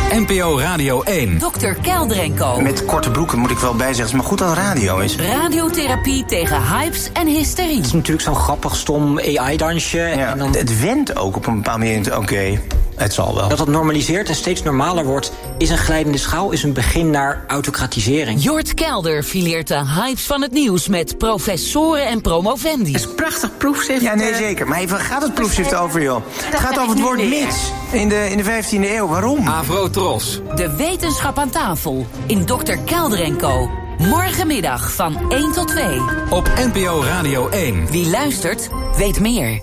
NPO Radio 1. Dr. Kelder & Co. Met korte broeken moet ik wel bijzeggen. Het is maar goed dat het radio is. Radiotherapie tegen hypes en hysterie. Het is natuurlijk zo'n grappig, stom AI-dansje. Ja, en dan het went ook op een bepaalde manier. Oké, het zal wel. Dat normaliseert en steeds normaler wordt, is een glijdende schaal, is een begin naar autocratisering. Jort Kelder fileert de hypes van het nieuws met professoren en promovendi. Het is een prachtig proefschrift. Ja, nee, zeker. Maar waar gaat het proefschrift over, joh? Het gaat over het woord mits. In de 15e eeuw. Waarom? Avrotros. De wetenschap aan tafel in Dr. Kelder & Co. Morgenmiddag van 1 tot 2. Op NPO Radio 1. Wie luistert, weet meer.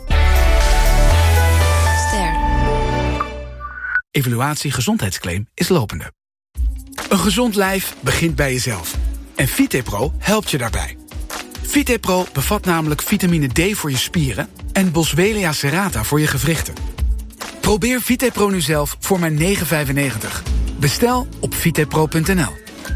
Ster. Evaluatie gezondheidsclaim is lopende. Een gezond lijf begint bij jezelf. En VitePro helpt je daarbij. VitePro bevat namelijk vitamine D voor je spieren en Boswellia serrata voor je gewrichten. Probeer VitePro nu zelf voor maar €9,95. Bestel op vitepro.nl.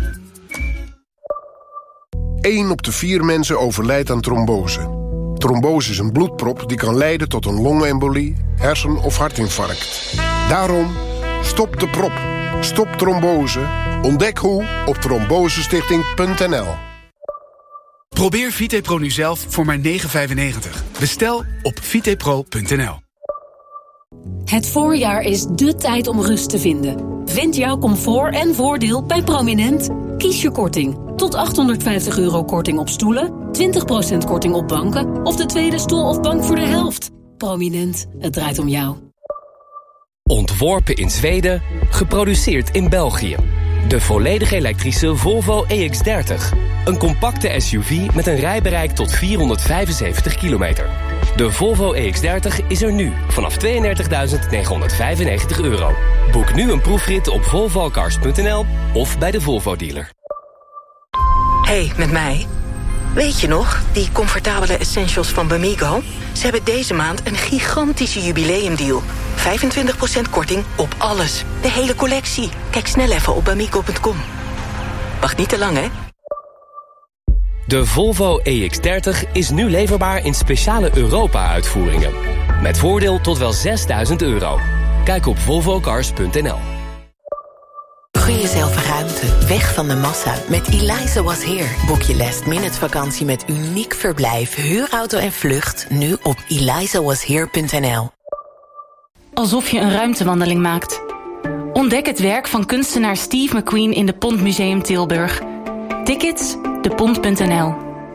1 op de 4 mensen overlijdt aan trombose. Trombose is een bloedprop die kan leiden tot een longembolie, hersen- of hartinfarct. Daarom, stop de prop. Stop trombose. Ontdek hoe op trombosestichting.nl. Probeer VitePro nu zelf voor maar €9,95. Bestel op vitepro.nl. Het voorjaar is dé tijd om rust te vinden. Vind jouw comfort en voordeel bij Prominent. Kies je korting. Tot €850 korting op stoelen, 20% korting op banken of de tweede stoel of bank voor de helft. Prominent, het draait om jou. Ontworpen in Zweden, geproduceerd in België. De volledig elektrische Volvo EX30. Een compacte SUV met een rijbereik tot 475 kilometer. De Volvo EX30 is er nu vanaf €32.995. Boek nu een proefrit op volvocars.nl of bij de Volvo-dealer. Hey, met mij. Weet je nog, die comfortabele essentials van Bamigo? Ze hebben deze maand een gigantische jubileumdeal. 25% korting op alles. De hele collectie. Kijk snel even op bamigo.com. Wacht niet te lang, hè? De Volvo EX30 is nu leverbaar in speciale Europa-uitvoeringen. Met voordeel tot wel €6.000. Kijk op volvocars.nl. Gun jezelf ruimte, weg van de massa. Met Eliza Was Here. Boek je last-minute vakantie met uniek verblijf, huurauto en vlucht. Nu op elizawashere.nl. Alsof je een ruimtewandeling maakt. Ontdek het werk van kunstenaar Steve McQueen in de Pont Museum Tilburg. Tickets, depont.nl.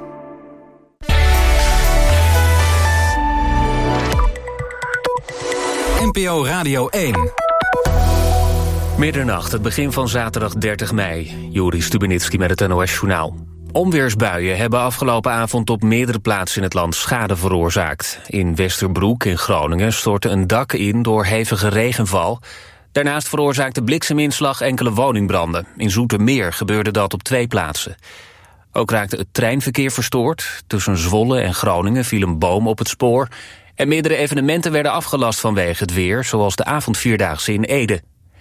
NPO Radio 1. Middernacht, het begin van zaterdag 30 mei. Juri Stubenitski met het NOS-journaal. Onweersbuien hebben afgelopen avond op meerdere plaatsen in het land schade veroorzaakt. In Westerbroek in Groningen stortte een dak in door hevige regenval. Daarnaast veroorzaakte blikseminslag enkele woningbranden. In Zoetermeer gebeurde dat op 2 plaatsen. Ook raakte het treinverkeer verstoord. Tussen Zwolle en Groningen viel een boom op het spoor. En meerdere evenementen werden afgelast vanwege het weer, zoals de avondvierdaagse in Ede.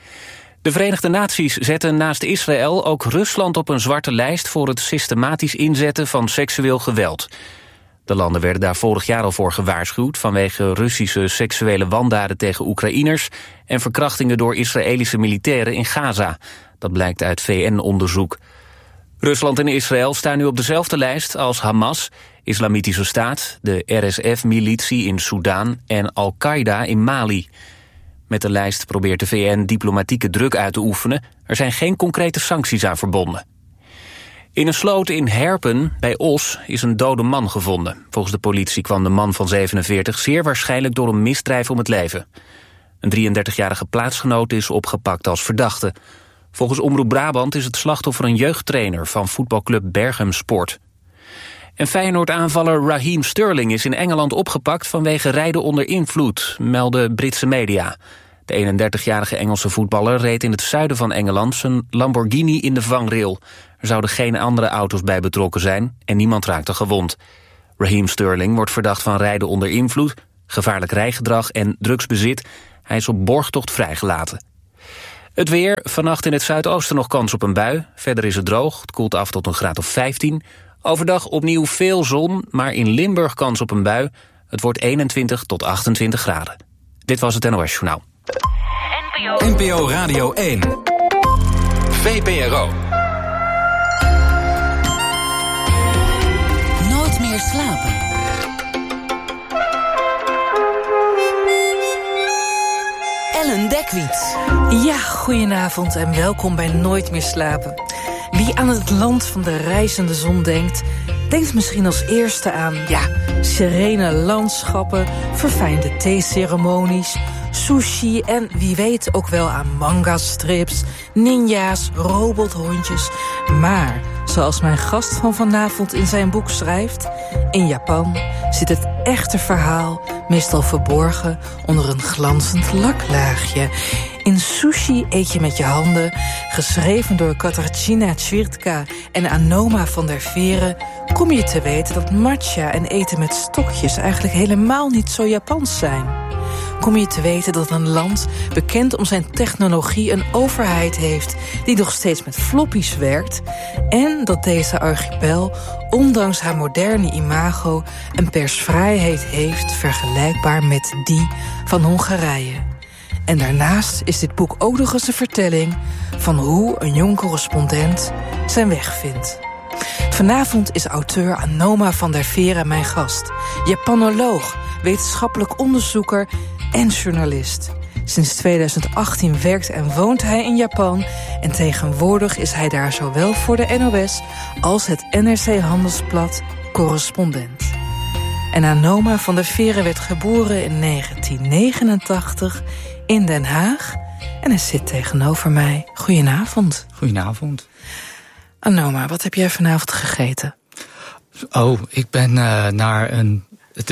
De Verenigde Naties zetten naast Israël ook Rusland op een zwarte lijst voor het systematisch inzetten van seksueel geweld. De landen werden daar vorig jaar al voor gewaarschuwd vanwege Russische seksuele wandaden tegen Oekraïners en verkrachtingen door Israëlische militairen in Gaza. Dat blijkt uit VN-onderzoek. Rusland en Israël staan nu op dezelfde lijst als Hamas, Islamitische Staat, de RSF-militie in Soedan en Al-Qaeda in Mali. Met de lijst probeert de VN diplomatieke druk uit te oefenen. Er zijn geen concrete sancties aan verbonden. In een sloot in Herpen, bij Os, is een dode man gevonden. Volgens de politie kwam de man van 47 zeer waarschijnlijk door een misdrijf om het leven. Een 33-jarige plaatsgenoot is opgepakt als verdachte. Volgens Omroep Brabant is het slachtoffer een jeugdtrainer van voetbalclub Berchem Sport. En Feyenoord-aanvaller Raheem Sterling is in Engeland opgepakt vanwege rijden onder invloed, melden Britse media. De 31-jarige Engelse voetballer reed in het zuiden van Engeland zijn Lamborghini in de vangrail. Er zouden geen andere auto's bij betrokken zijn en niemand raakte gewond. Raheem Sterling wordt verdacht van rijden onder invloed, gevaarlijk rijgedrag en drugsbezit. Hij is op borgtocht vrijgelaten. Het weer, vannacht in het zuidoosten nog kans op een bui. Verder is het droog, het koelt af tot een graad of 15. Overdag opnieuw veel zon, maar in Limburg kans op een bui. Het wordt 21 tot 28 graden. Dit was het NOS Journaal. NPO Radio 1. VPRO. Nooit meer slapen. Ellen Dekwiet. Ja, goedenavond en welkom bij Nooit meer slapen. Wie aan het land van de rijzende zon denkt misschien als eerste aan, serene landschappen, verfijnde theeceremonies, sushi en wie weet ook wel aan manga-strips, ninja's, robothondjes. Maar, zoals mijn gast van vanavond in zijn boek schrijft, in Japan zit het echte verhaal meestal verborgen onder een glanzend laklaagje. In Sushi eet je met je handen, geschreven door Katarzyna Ćwiertka en Anoma van der Veren, kom je te weten dat matcha en eten met stokjes eigenlijk helemaal niet zo Japans zijn. Kom je te weten dat een land, bekend om zijn technologie, een overheid heeft die nog steeds met floppies werkt, en dat deze archipel, ondanks haar moderne imago, een persvrijheid heeft vergelijkbaar met die van Hongarije. En daarnaast is dit boek ook nog eens een vertelling van hoe een jong correspondent zijn weg vindt. Vanavond is auteur Anoma van der Veren mijn gast. Japanoloog, wetenschappelijk onderzoeker en journalist. Sinds 2018 werkt en woont hij in Japan en tegenwoordig is hij daar zowel voor de NOS als het NRC Handelsblad correspondent. En Anoma van der Veren werd geboren in 1989 in Den Haag en hij zit tegenover mij. Goedenavond. Goedenavond. Anoma, wat heb jij vanavond gegeten? Oh, ik ben naar een...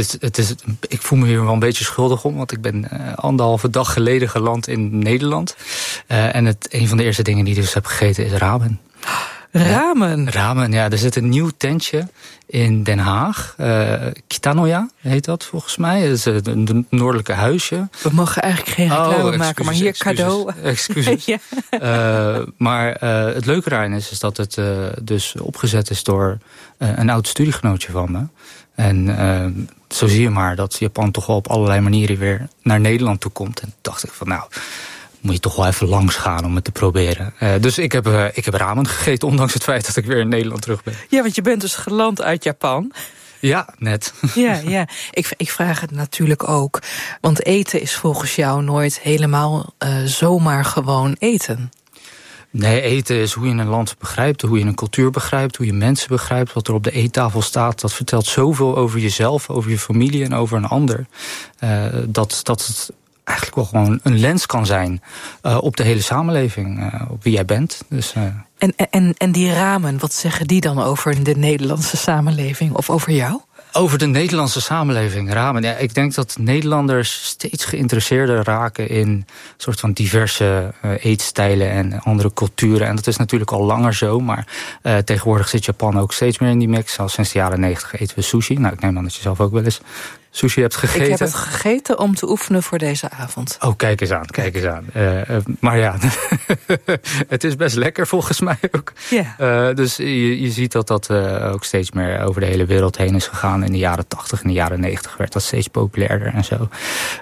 ik voel me hier wel een beetje schuldig om, want ik ben 1,5 dag geleden geland in Nederland. En een van de eerste dingen die ik dus heb gegeten is ramen. Ramen? Ramen, ja. Er zit een nieuw tentje in Den Haag. Kitanoya heet dat volgens mij. Dat is een noordelijke huisje. We mogen eigenlijk geen reclame maken, maar hier cadeau. Excuses. Ja. Maar het leuke daarin is dat het dus opgezet is door een oud studiegenootje van me. En zo zie je maar dat Japan toch wel op allerlei manieren weer naar Nederland toe komt. En dacht ik van moet je toch wel even langs gaan om het te proberen. Dus ik heb ramen gegeten, ondanks het feit dat ik weer in Nederland terug ben. Ja, want je bent dus geland uit Japan. Ja, net. Ja. Ik vraag het natuurlijk ook. Want eten is volgens jou nooit helemaal zomaar gewoon eten. Nee, eten is hoe je een land begrijpt, hoe je een cultuur begrijpt, hoe je mensen begrijpt, wat er op de eettafel staat. Dat vertelt zoveel over jezelf, over je familie en over een ander. Dat het eigenlijk wel gewoon een lens kan zijn op de hele samenleving, op wie jij bent. Dus, En die ramen, wat zeggen die dan over de Nederlandse samenleving of over jou? Over de Nederlandse samenleving, ramen. Ja, ik denk dat Nederlanders steeds geïnteresseerder raken in een soort van diverse eetstijlen en andere culturen. En dat is natuurlijk al langer zo, maar tegenwoordig zit Japan ook steeds meer in die mix. Al sinds de jaren 90 eten we sushi. Nou, ik neem aan dat je zelf ook wel eens sushi hebt gegeten. Ik heb het gegeten om te oefenen voor deze avond. Oh, kijk eens aan. Maar ja, het is best lekker volgens mij ook. Yeah. Dus je ziet dat ook steeds meer over de hele wereld heen is gegaan. In de jaren 80 en de jaren 90 werd dat steeds populairder en zo.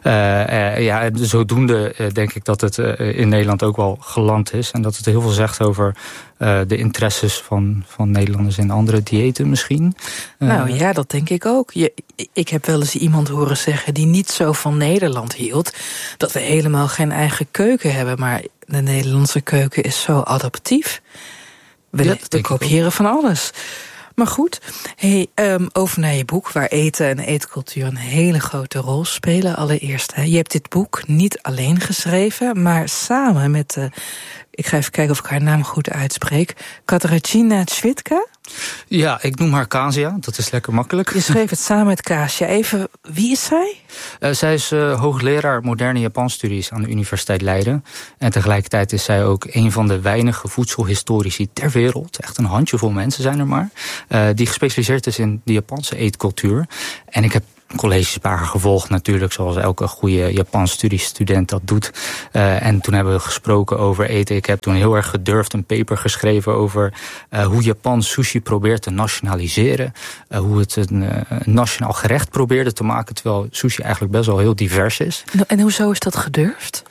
Zodoende denk ik dat het in Nederland ook wel geland is. En dat het heel veel zegt over de interesses van Nederlanders in andere diëten misschien. Nou ja, dat denk ik ook. Ik heb wel eens iemand horen zeggen die niet zo van Nederland hield, dat we helemaal geen eigen keuken hebben. Maar de Nederlandse keuken is zo adaptief. We kopiëren van alles. Maar goed, over naar je boek, waar eten en eetcultuur een hele grote rol spelen. Allereerst, je hebt dit boek niet alleen geschreven, maar samen met ik ga even kijken of ik haar naam goed uitspreek, Katarzyna Ćwiertka? Ja, ik noem haar Kasia, dat is lekker makkelijk. Je schreef het samen met Kasia. Even, wie is zij? Zij is hoogleraar moderne Japanstudies aan de Universiteit Leiden. En tegelijkertijd is zij ook een van de weinige voedselhistorici ter wereld. Echt een handjevol mensen zijn er maar. Die gespecialiseerd is in de Japanse eetcultuur. En ik heb colleges bij haar gevolgd natuurlijk, zoals elke goede Japans studiestudent dat doet. En toen hebben we gesproken over eten. Ik heb toen heel erg gedurfd een paper geschreven over hoe Japan sushi probeert te nationaliseren. Hoe het een nationaal gerecht probeerde te maken, terwijl sushi eigenlijk best wel heel divers is. En hoezo is dat gedurfd?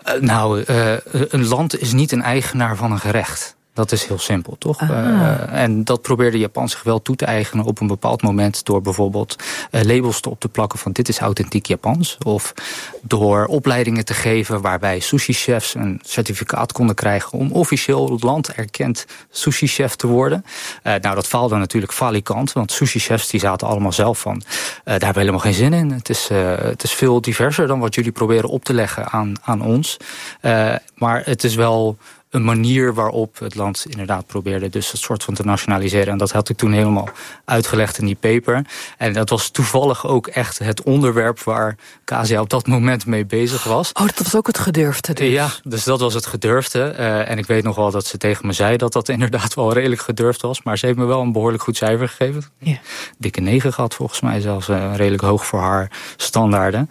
Een land is niet een eigenaar van een gerecht. Dat is heel simpel, toch? En dat probeerde Japan zich wel toe te eigenen op een bepaald moment door bijvoorbeeld labels op te plakken van dit is authentiek Japans. Of door opleidingen te geven waarbij sushi-chefs een certificaat konden krijgen om officieel landerkend sushi-chef te worden. Dat faalde natuurlijk falikant, want sushi-chefs die zaten allemaal zelf van daar hebben we helemaal geen zin in. Het is veel diverser dan wat jullie proberen op te leggen aan ons. Maar het is wel een manier waarop het land inderdaad probeerde dus het soort van te nationaliseren. En dat had ik toen helemaal uitgelegd in die paper. En dat was toevallig ook echt het onderwerp waar Kasia op dat moment mee bezig was. Oh, dat was ook het gedurfde dus. Ja, dus dat was het gedurfde. En ik weet nog wel dat ze tegen me zei dat dat inderdaad wel redelijk gedurfd was. Maar ze heeft me wel een behoorlijk goed cijfer gegeven. Ja. Dikke 9 gehad volgens mij zelfs. Redelijk hoog voor haar standaarden.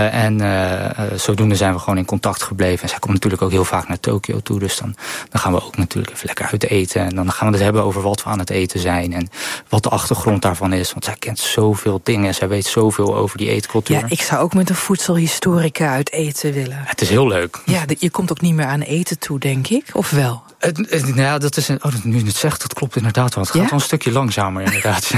Zodoende zijn we gewoon in contact gebleven. En zij komt natuurlijk ook heel vaak naar Tokio toe. Dus dan gaan we ook natuurlijk even lekker uit eten. En dan gaan we het hebben over wat we aan het eten zijn. En wat de achtergrond daarvan is. Want zij kent zoveel dingen. Zij weet zoveel over die eetcultuur. Ja, ik zou ook met een voedselhistorica uit eten willen. Het is heel leuk. Ja, je komt ook niet meer aan eten toe, denk ik. Of wel? Ja, dat is nu je het zegt, dat klopt inderdaad wel. Het gaat wel een stukje langzamer inderdaad.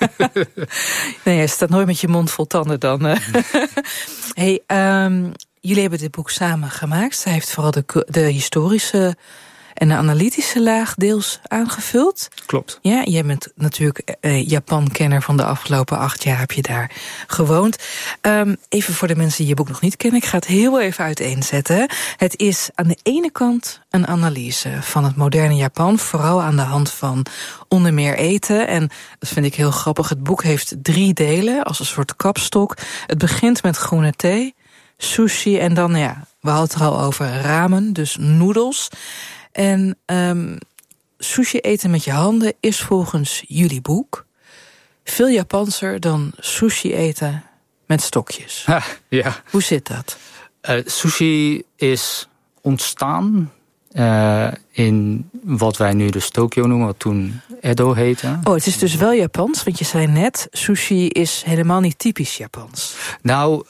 Nee, je staat nooit met je mond vol tanden dan. Hey, jullie hebben dit boek samen gemaakt. Zij heeft vooral de historische en de analytische laag deels aangevuld. Klopt. Ja, jij bent natuurlijk Japan-kenner van de afgelopen 8 jaar heb je daar gewoond. Even voor de mensen die je boek nog niet kennen, ik ga het heel even uiteenzetten. Het is aan de ene kant een analyse van het moderne Japan, vooral aan de hand van onder meer eten. En dat vind ik heel grappig. Het boek heeft 3 delen als een soort kapstok. Het begint met groene thee, sushi en dan, we hadden het er al over ramen, dus noedels. En sushi eten met je handen is volgens jullie boek veel Japanser dan sushi eten met stokjes. Ja. Hoe zit dat? Sushi is ontstaan in wat wij nu dus Tokio noemen, wat toen Edo heette. Oh, het is dus wel Japans, want je zei net, sushi is helemaal niet typisch Japans. Nou,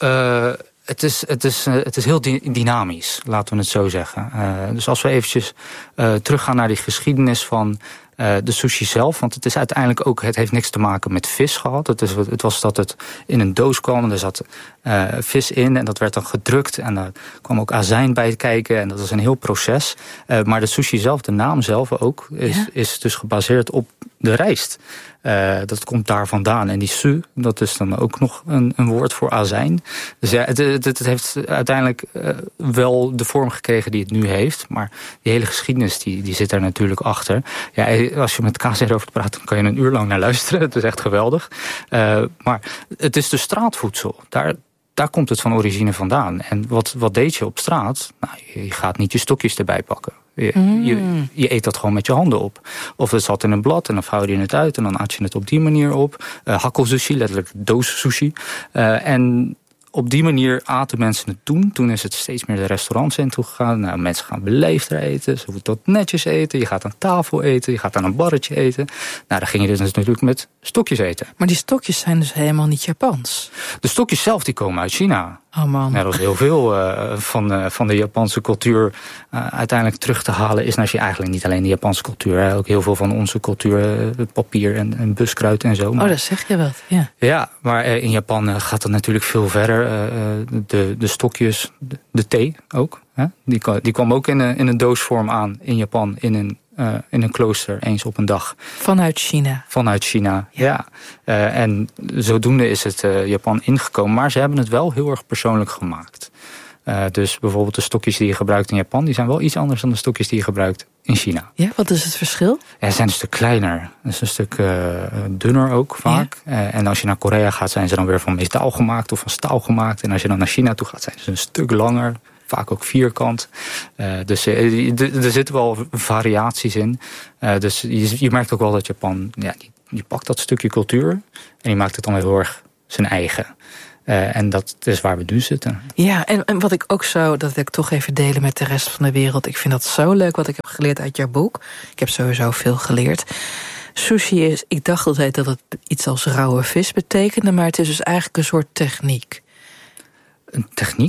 het is heel dynamisch, laten we het zo zeggen. Dus als we eventjes teruggaan naar die geschiedenis van de sushi zelf. Want het is uiteindelijk ook, het heeft niks te maken met vis gehad. Het was dat het in een doos kwam en er zat vis in en dat werd dan gedrukt. En daar kwam ook azijn bij kijken en dat was een heel proces. Maar de sushi zelf, de naam zelf ook, is dus gebaseerd op de rijst. Dat komt daar vandaan. En die su, dat is dan ook nog een woord voor azijn. Dus ja, het heeft uiteindelijk wel de vorm gekregen die het nu heeft. Maar die hele geschiedenis die zit daar natuurlijk achter. Ja, als je met Kasia erover praat, dan kan je een uur lang naar luisteren. Het is echt geweldig. Maar het is dus straatvoedsel. Daar komt het van origine vandaan. En wat deed je op straat? Nou, je gaat niet je stokjes erbij pakken. Je eet dat gewoon met je handen op. Of het zat in een blad en dan vouwde je het uit en dan at je het op die manier op. Hakko sushi, letterlijk doos sushi. En op die manier aten mensen het toen. Toen is het steeds meer de restaurants in toegegaan. Nou, mensen gaan beleefder eten, ze moeten wat netjes eten. Je gaat aan tafel eten, je gaat aan een barretje eten. Nou, dan ging je dus natuurlijk met stokjes eten. Maar die stokjes zijn dus helemaal niet Japans? De stokjes zelf die komen uit China. Oh man. Ja, dat is heel veel van de Japanse cultuur uiteindelijk terug te halen is eigenlijk niet alleen de Japanse cultuur. Ook heel veel van onze cultuur, papier en buskruid en zo. Maar, dat zeg je wat, ja. Ja, maar in Japan gaat het natuurlijk veel verder. De stokjes, de thee ook. Hè? Die kwam ook in een doosvorm aan in Japan in een klooster eens op een dag. Vanuit China? Vanuit China, ja. En zodoende is het Japan ingekomen. Maar ze hebben het wel heel erg persoonlijk gemaakt. Dus bijvoorbeeld de stokjes die je gebruikt in Japan, die zijn wel iets anders dan de stokjes die je gebruikt in China. Ja, wat is het verschil? Ja, ze zijn een stuk kleiner. Dat is een stuk dunner ook vaak. Ja. En als je naar Korea gaat, zijn ze dan weer van metaal gemaakt of van staal gemaakt. En als je dan naar China toe gaat, zijn ze een stuk langer. Vaak ook vierkant. Dus er zitten wel variaties in. Dus je merkt ook wel dat Japan, die pakt dat stukje cultuur en die maakt het dan heel erg zijn eigen. En dat is waar we nu zitten. Ja, en wat ik ook zou, dat wil ik toch even delen met de rest van de wereld. Ik vind dat zo leuk wat ik heb geleerd uit jouw boek. Ik heb sowieso veel geleerd. Sushi is, ik dacht altijd dat het iets als rauwe vis betekende, maar het is dus eigenlijk een soort techniek. Een techniek?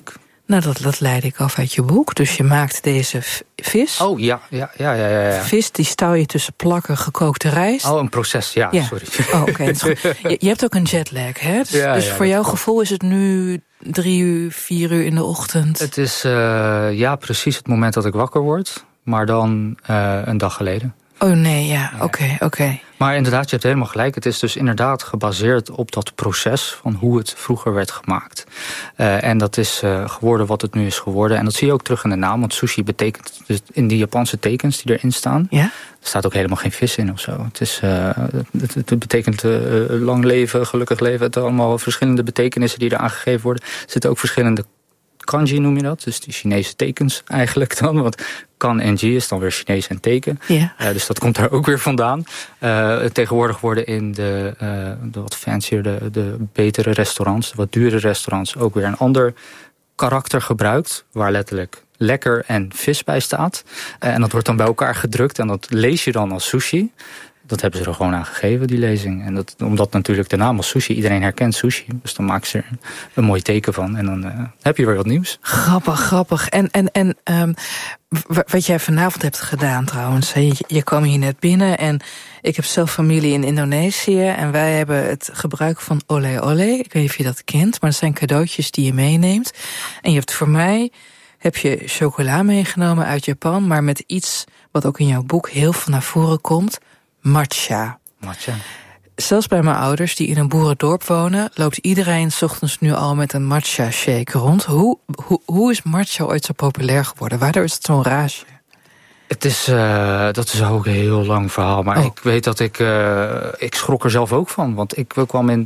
Nou, dat leid ik af uit je boek. Dus je maakt deze vis. Oh, ja. Vis, die stouw je tussen plakken gekookte rijst. Oh, een proces, ja. Sorry. Oh, oké. Je hebt ook een jetlag, hè? Dus voor jouw gevoel is het nu 3 uur, 4 uur in de ochtend? Het is precies het moment dat ik wakker word. Maar dan een dag geleden. Oh nee, ja. Oké. Maar inderdaad, je hebt helemaal gelijk. Het is dus inderdaad gebaseerd op dat proces van hoe het vroeger werd gemaakt. En dat is geworden wat het nu is geworden. En dat zie je ook terug in de naam. Want sushi betekent dus in die Japanse tekens die erin staan. Ja? Er staat ook helemaal geen vis in of zo. Het betekent lang leven, gelukkig leven. Het allemaal verschillende betekenissen die eraan gegeven worden. Er zitten ook verschillende kanji noem je dat. Dus die Chinese tekens eigenlijk dan. Want kan en ji is dan weer Chinees en teken. Ja. Dus dat komt daar ook weer vandaan. Tegenwoordig worden in de wat fancier, de betere restaurants, de wat dure restaurants, ook weer een ander karakter gebruikt. Waar letterlijk lekker en vis bij staat. En dat wordt dan bij elkaar gedrukt. En dat lees je dan als sushi. Dat hebben ze er gewoon aan gegeven, die lezing. En omdat natuurlijk de naam als sushi, iedereen herkent sushi. Dus dan maken ze er een mooi teken van. En dan heb je weer wat nieuws. Grappig. En wat jij vanavond hebt gedaan trouwens. Je kwam hier net binnen en ik heb zelf familie in Indonesië. En wij hebben het gebruik van olé-olé. Ik weet niet of je dat kent, maar dat zijn cadeautjes die je meeneemt. En je hebt voor mij, heb je chocola meegenomen uit Japan. Maar met iets wat ook in jouw boek heel veel naar voren komt. Matcha. Zelfs bij mijn ouders, die in een boerendorp wonen, loopt iedereen 's ochtends nu al met een matcha shake rond. Hoe is matcha ooit zo populair geworden? Waardoor is het zo'n rage? Dat is ook een heel lang verhaal. Maar ik weet dat ik schrok er zelf ook van. Want ik kwam in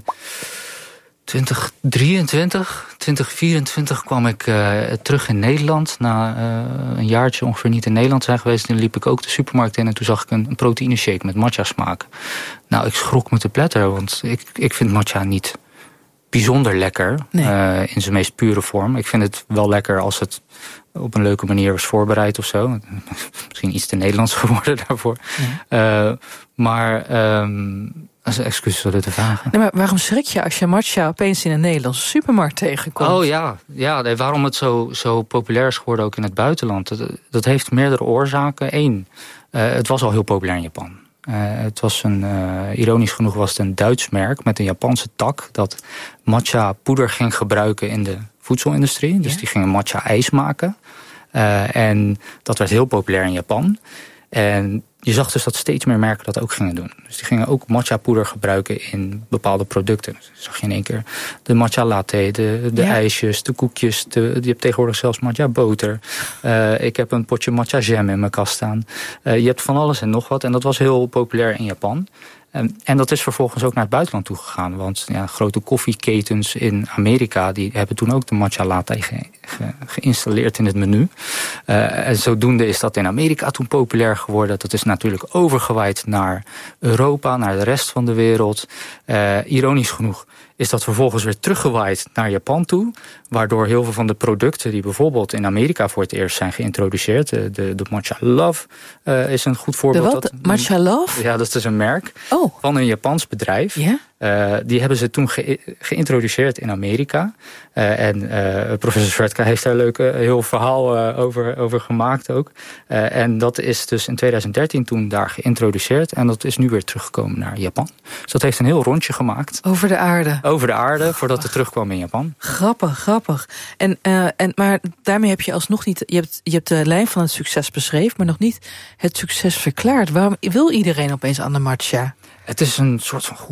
2024 kwam ik terug in Nederland. Na een jaartje ongeveer niet in Nederland zijn geweest. Toen liep ik ook de supermarkt in en toen zag ik een proteïne shake met matcha smaak. Nou, ik schrok me te pletter, want ik vind matcha niet bijzonder lekker. Nee. In zijn meest pure vorm. Ik vind het wel lekker als het op een leuke manier was voorbereid of zo. Misschien iets te Nederlands geworden daarvoor. Ja. Excuses voor de vragen. Nee, maar waarom schrik je als je matcha opeens in een Nederlandse supermarkt tegenkomt? Oh ja, waarom het zo populair is geworden ook in het buitenland. Dat heeft meerdere oorzaken. Eén, het was al heel populair in Japan. Het was ironisch genoeg was het een Duits merk met een Japanse tak dat matcha poeder ging gebruiken in de voedselindustrie. Dus die gingen matcha ijs maken. En dat werd heel populair in Japan. En je zag dus dat steeds meer merken dat ook gingen doen. Dus die gingen ook matcha poeder gebruiken in bepaalde producten. Dus zag je in één keer de matcha latte, de ijsjes, de koekjes. Je hebt tegenwoordig zelfs matcha boter. Ik heb een potje matcha jam in mijn kast staan. Je hebt van alles en nog wat. En dat was heel populair in Japan. En dat is vervolgens ook naar het buitenland toegegaan. Want grote koffieketens in Amerika die hebben toen ook de matcha latte geïnstalleerd in het menu. En zodoende is dat in Amerika toen populair geworden. Dat is natuurlijk overgewaaid naar Europa, naar de rest van de wereld. Ironisch genoeg is dat vervolgens weer teruggewaaid naar Japan toe. Waardoor heel veel van de producten die bijvoorbeeld in Amerika voor het eerst zijn geïntroduceerd. De Matcha Love is een goed voorbeeld. De wat? Matcha Love? Ja, dat is een merk van een Japans bedrijf. Ja? Die hebben ze toen geïntroduceerd in Amerika. Professor Svetka heeft daar een leuk heel verhaal over gemaakt ook. En dat is dus in 2013 toen daar geïntroduceerd. En dat is nu weer teruggekomen naar Japan. Dus dat heeft een heel rondje gemaakt. Over de aarde? Over de aarde, voordat het terugkwam in Japan. Grappig. Maar daarmee heb je alsnog niet... Je hebt de lijn van het succes beschreven, maar nog niet het succes verklaard. Waarom wil iedereen opeens aan de matcha? Het is een soort van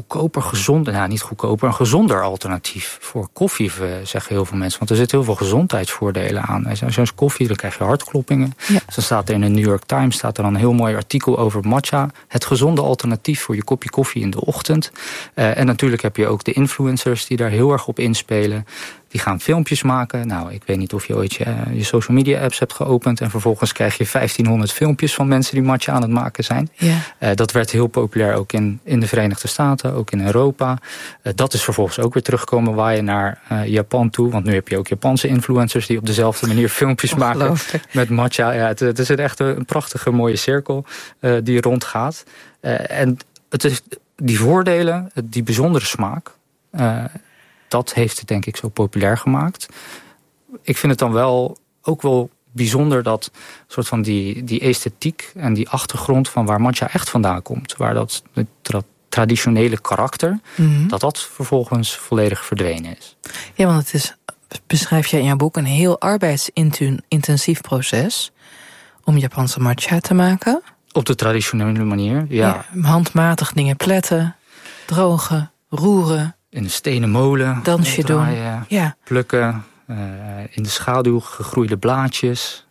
een gezonder alternatief voor koffie, zeggen heel veel mensen. Want er zitten heel veel gezondheidsvoordelen aan. Als je koffie, dan krijg je hartkloppingen. Ja. Dus dan staat er in de New York Times een heel mooi artikel over matcha. Het gezonde alternatief voor je kopje koffie in de ochtend. En natuurlijk heb je ook de influencers die daar heel erg op inspelen. Die gaan filmpjes maken. Nou, ik weet niet of je ooit je social media apps hebt geopend. En vervolgens krijg je 1500 filmpjes van mensen die matcha aan het maken zijn. Ja. Dat werd heel populair ook in de Verenigde Staten, ook in Europa. Dat is vervolgens ook weer teruggekomen waaien naar Japan toe. Want nu heb je ook Japanse influencers die op dezelfde manier filmpjes maken met matcha. Ja, het is echt een prachtige mooie cirkel die rondgaat. En het is die voordelen, die bijzondere smaak... dat heeft het denk ik zo populair gemaakt. ik vind het dan wel ook wel bijzonder dat soort van die esthetiek en die achtergrond van waar matcha echt vandaan komt. Waar dat traditionele karakter, dat vervolgens volledig verdwenen is. Ja, want het is, beschrijf jij in jouw boek, een heel arbeidsintensief proces om Japanse matcha te maken. Op de traditionele manier, ja. Handmatig dingen pletten, drogen, roeren. In een stenen molen. Dansje doen. Ja. Plukken. In de schaduw gegroeide blaadjes.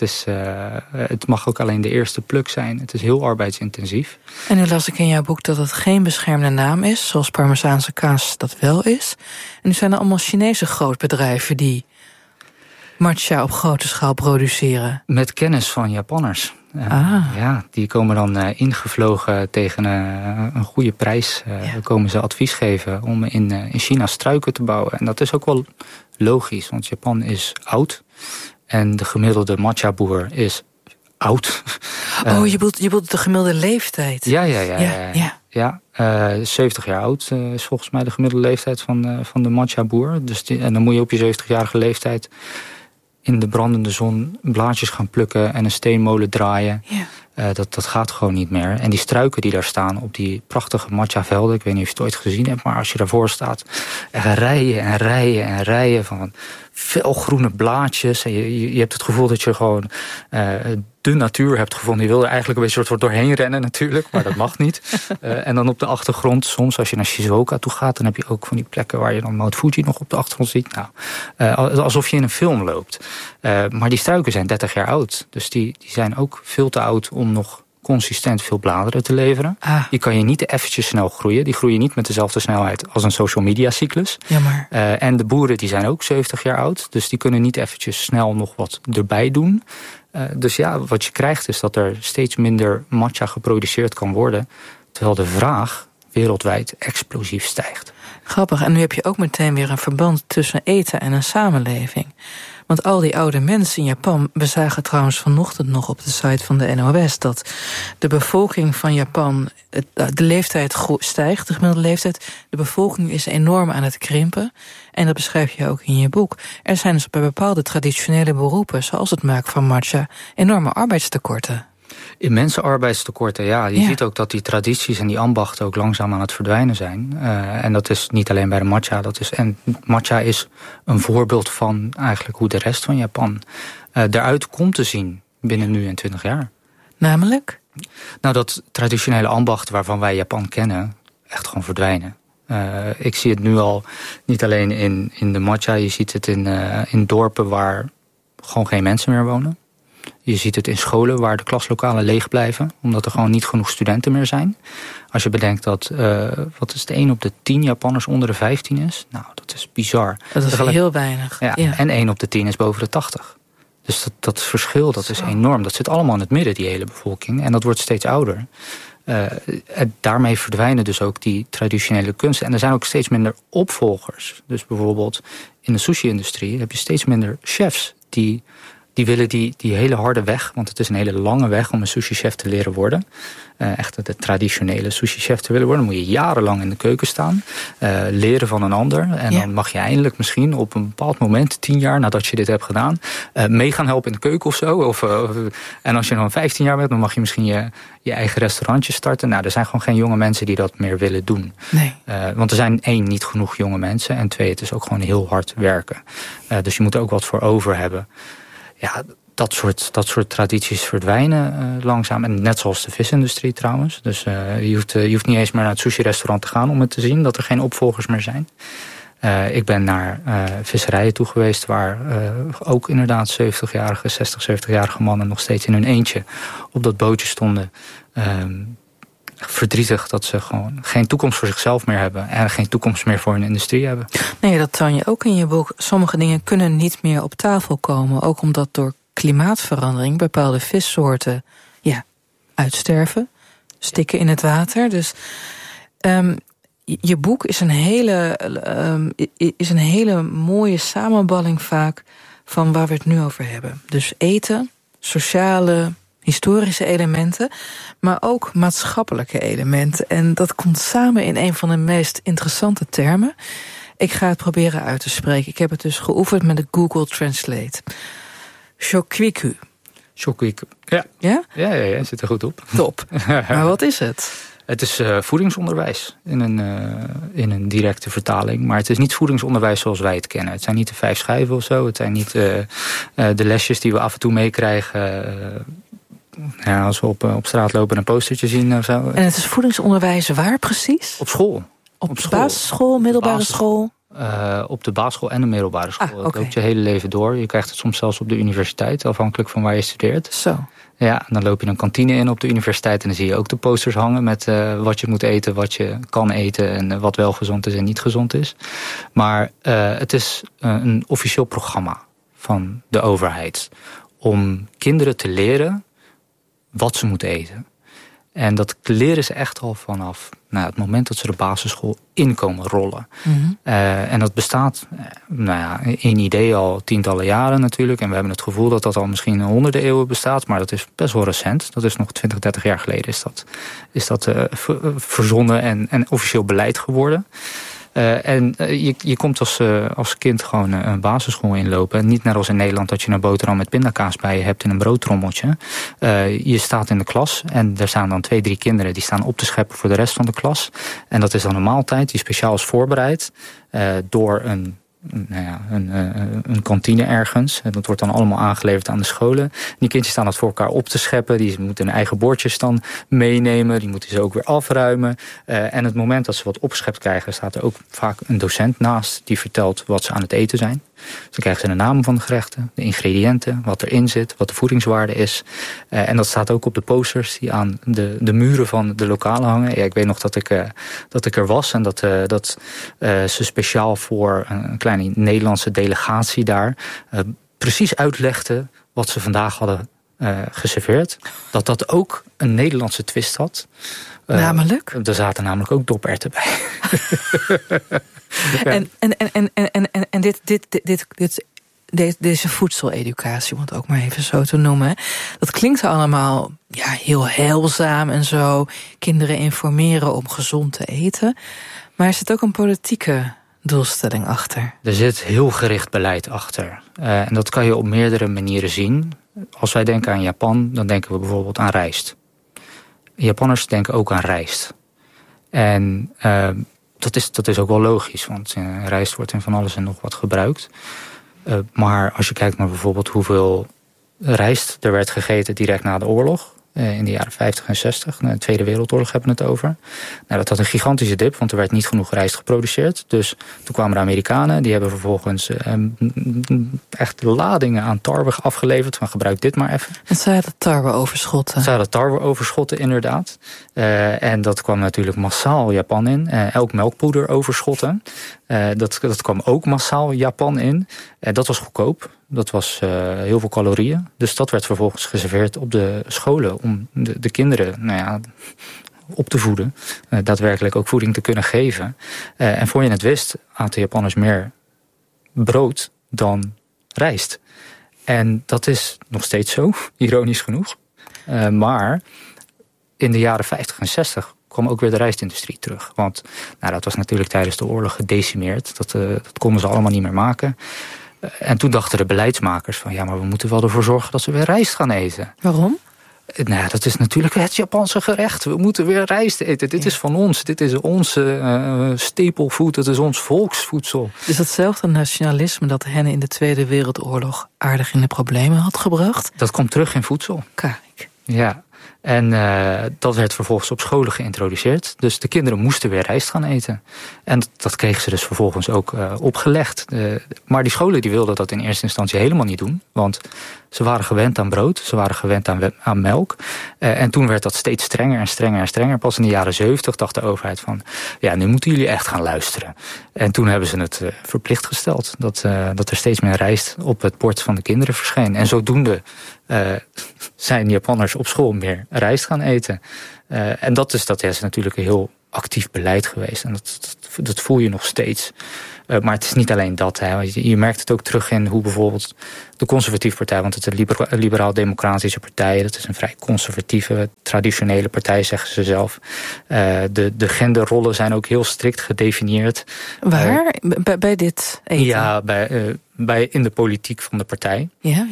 Het mag ook alleen de eerste pluk zijn. Het is heel arbeidsintensief. En nu las ik in jouw boek dat het geen beschermde naam is, zoals Parmezaanse kaas dat wel is. En nu zijn er allemaal Chinese grootbedrijven die matcha op grote schaal produceren. Met kennis van Japanners. Ja, die komen dan ingevlogen tegen een goede prijs. Komen ze advies geven om in China struiken te bouwen. En dat is ook wel logisch, want Japan is oud. En de gemiddelde matcha-boer is oud. Je bedoelt de gemiddelde leeftijd? Ja. 70 jaar oud is volgens mij de gemiddelde leeftijd van de matcha-boer. Dus en dan moet je op je 70-jarige leeftijd in de brandende zon blaadjes gaan plukken en een steenmolen draaien. Ja. Dat gaat gewoon niet meer. En die struiken die daar staan op die prachtige matcha-velden, ik weet niet of je het ooit gezien hebt, maar als je daarvoor staat, er rijen en rijen en rijen van felgroene blaadjes. En je hebt het gevoel dat je gewoon de natuur hebt gevonden. Je wil er eigenlijk een beetje soort doorheen rennen natuurlijk, maar dat mag niet. En dan op de achtergrond, soms als je naar Shizuoka toe gaat, dan heb je ook van die plekken waar je dan Mount Fuji nog op de achtergrond ziet. Nou, alsof je in een film loopt. Maar die struiken zijn 30 jaar oud. Dus die zijn ook veel te oud om nog consistent veel bladeren te leveren. Die kan je niet eventjes snel groeien. Die groeien niet met dezelfde snelheid als een social media cyclus. Jammer. En de boeren die zijn ook 70 jaar oud. Dus die kunnen niet eventjes snel nog wat erbij doen. Dus ja, wat je krijgt is dat er steeds minder matcha geproduceerd kan worden. Terwijl de vraag wereldwijd explosief stijgt. Grappig. En nu heb je ook meteen weer een verband tussen eten en een samenleving. Want al die oude mensen in Japan, we zagen trouwens vanochtend nog op de site van de NOS dat de bevolking van Japan, de leeftijd stijgt, de gemiddelde leeftijd. De bevolking is enorm aan het krimpen. En dat beschrijf je ook in je boek. Er zijn dus bij bepaalde traditionele beroepen, zoals het maken van matcha, enorme arbeidstekorten. Immense arbeidstekorten, ja. Je ziet ook dat die tradities en die ambachten ook langzaam aan het verdwijnen zijn. En dat is niet alleen bij de matcha. En matcha is een voorbeeld van eigenlijk hoe de rest van Japan eruit komt te zien binnen nu en 20 jaar. Namelijk? Nou, dat traditionele ambachten waarvan wij Japan kennen echt gewoon verdwijnen. Ik zie het nu al niet alleen in de matcha. Je ziet het in dorpen waar gewoon geen mensen meer wonen. Je ziet het in scholen waar de klaslokalen leeg blijven, omdat er gewoon niet genoeg studenten meer zijn. Als je bedenkt dat, wat is het, 1 op de 10 Japanners onder de 15 is? Nou, dat is bizar. Dat is heel weinig. Ja. En 1 op de 10 is boven de 80. Dus dat verschil, dat is enorm. Dat zit allemaal in het midden, die hele bevolking. En dat wordt steeds ouder. Daarmee verdwijnen dus ook die traditionele kunsten. En er zijn ook steeds minder opvolgers. Dus bijvoorbeeld in de sushi-industrie heb je steeds minder chefs die willen die hele harde weg, want het is een hele lange weg om een sushi-chef te leren worden. Echt de traditionele sushi-chef te willen worden. Dan moet je jarenlang in de keuken staan, leren van een ander. En dan mag je eindelijk misschien op een bepaald moment, 10 jaar nadat je dit hebt gedaan, mee gaan helpen in de keuken of zo. En als je dan 15 jaar bent, dan mag je misschien je eigen restaurantje starten. Nou, er zijn gewoon geen jonge mensen die dat meer willen doen. Nee. Want er zijn 1, niet genoeg jonge mensen. En 2, het is ook gewoon heel hard werken. Dus je moet er ook wat voor over hebben. Ja, dat soort tradities verdwijnen langzaam. En net zoals de visindustrie trouwens. Dus je hoeft niet eens meer naar het sushi-restaurant te gaan om het te zien dat er geen opvolgers meer zijn. Ik ben naar visserijen toe geweest waar ook inderdaad 70-jarige, 60-70-jarige mannen nog steeds in hun eentje op dat bootje stonden. Verdrietig dat ze gewoon geen toekomst voor zichzelf meer hebben en geen toekomst meer voor hun industrie hebben. Nee, dat toon je ook in je boek. Sommige dingen kunnen niet meer op tafel komen, ook omdat door klimaatverandering bepaalde vissoorten uitsterven, stikken in het water. Dus je boek is een hele mooie samenballing vaak van waar we het nu over hebben. Dus eten, sociale, historische elementen, maar ook maatschappelijke elementen. En dat komt samen in een van de meest interessante termen. Ik ga het proberen uit te spreken. Ik heb het dus geoefend met de Google Translate. Shokwiku. Shokwiku. Ja. Ja? Ja, zit er goed op. Top. Maar wat is het? Het is voedingsonderwijs in een directe vertaling. Maar het is niet voedingsonderwijs zoals wij het kennen. Het zijn niet de 5 schijven of zo. Het zijn niet de lesjes die we af en toe meekrijgen. Als we op straat lopen en een postertje zien of zo. En het is voedingsonderwijs waar precies? Op school. Op school. Basisschool, middelbare school? Op de basisschool en de middelbare school. Okay. Dat loopt je hele leven door. Je krijgt het soms zelfs op de universiteit, afhankelijk van waar je studeert. Zo. Ja, dan loop je een kantine in op de universiteit en dan zie je ook de posters hangen met wat je moet eten, wat je kan eten en wat wel gezond is en niet gezond is. Maar het is een officieel programma van de overheid om kinderen te leren wat ze moeten eten. En dat leren ze echt al vanaf het moment dat ze de basisschool inkomen rollen. Mm-hmm. En dat bestaat in idee al tientallen jaren natuurlijk. En we hebben het gevoel dat dat al misschien honderden eeuwen bestaat. Maar dat is best wel recent. Dat is nog 20, 30 jaar geleden is dat verzonnen en officieel beleid geworden. Je komt als kind gewoon een basisschool inlopen. Niet net als in Nederland dat je een boterham met pindakaas bij je hebt in een broodtrommeltje. Je staat in de klas en er staan dan 2, 3 kinderen die staan op te scheppen voor de rest van de klas. En dat is dan een maaltijd die speciaal is voorbereid door een kantine ergens. Dat wordt dan allemaal aangeleverd aan de scholen. Die kindjes staan dat voor elkaar op te scheppen. Die moeten hun eigen bordjes dan meenemen. Die moeten ze ook weer afruimen. En het moment dat ze wat opgeschept krijgen, staat er ook vaak een docent naast die vertelt wat ze aan het eten zijn. Dan krijgen ze de namen van de gerechten, de ingrediënten, wat erin zit, wat de voedingswaarde is. En dat staat ook op de posters die aan de muren van de lokalen hangen. Ja, ik weet nog dat ik er was en dat ze speciaal voor een kleine Nederlandse delegatie daar precies uitlegden wat ze vandaag hadden geserveerd. Dat ook een Nederlandse twist had. Namelijk? Er zaten namelijk ook doperwten bij. Ja. En deze voedseleducatie, om het ook maar even zo te noemen, dat klinkt allemaal heel heilzaam en zo. Kinderen informeren om gezond te eten. Maar er zit ook een politieke doelstelling achter. Er zit heel gericht beleid achter. En dat kan je op meerdere manieren zien. Als wij denken aan Japan, dan denken we bijvoorbeeld aan rijst. Japanners denken ook aan rijst. En dat is ook wel logisch, want rijst wordt in van alles en nog wat gebruikt. Maar als je kijkt naar bijvoorbeeld hoeveel rijst er werd gegeten direct na de oorlog, in de jaren 50 en 60, de Tweede Wereldoorlog hebben we het over. Dat had een gigantische dip, want er werd niet genoeg rijst geproduceerd. Dus toen kwamen de Amerikanen, die hebben vervolgens echt ladingen aan tarwe afgeleverd, van gebruik dit maar even. En ze hadden tarweoverschotten. Ze hadden tarweoverschotten, inderdaad. En dat kwam natuurlijk massaal Japan in. Elk melkpoederoverschotten. Dat kwam ook massaal Japan in. Dat was goedkoop. Dat was heel veel calorieën. Dus dat werd vervolgens geserveerd op de scholen om de kinderen op te voeden. Daadwerkelijk ook voeding te kunnen geven. En voor je het wist, aten Japanners meer brood dan rijst. En dat is nog steeds zo, ironisch genoeg. Maar in de jaren 50 en 60 kwam ook weer de rijstindustrie terug. Want dat was natuurlijk tijdens de oorlog gedecimeerd. Dat konden ze allemaal niet meer maken. En toen dachten de beleidsmakers van maar we moeten wel ervoor zorgen dat ze weer rijst gaan eten. Waarom? Dat is natuurlijk het Japanse gerecht. We moeten weer rijst eten. Dit is van ons. Dit is onze stapelfood. Het is ons volksvoedsel. Dus datzelfde nationalisme dat hen in de Tweede Wereldoorlog aardig in de problemen had gebracht? Dat komt terug in voedsel. Kijk. Ja. En dat werd vervolgens op scholen geïntroduceerd. Dus de kinderen moesten weer rijst gaan eten. En dat kregen ze dus vervolgens ook opgelegd. Maar die scholen die wilden dat in eerste instantie helemaal niet doen. Want ze waren gewend aan brood, ze waren gewend aan melk. En toen werd dat steeds strenger en strenger en strenger. Pas in de jaren 70 dacht de overheid van, nu moeten jullie echt gaan luisteren. En toen hebben ze het verplicht gesteld. Dat er steeds meer rijst op het bord van de kinderen verscheen. En zodoende zijn Japanners op school meer rijst gaan eten. En dat is natuurlijk een heel actief beleid geweest. En dat voel je nog steeds. Maar het is niet alleen dat. Hè. Je merkt het ook terug in hoe bijvoorbeeld de conservatieve partij, want het is een liberaal-democratische partij. Dat is een vrij conservatieve, traditionele partij, zeggen ze zelf. De genderrollen zijn ook heel strikt gedefinieerd. Waar? Bij dit eten? Ja, in de politiek van de partij. Ja.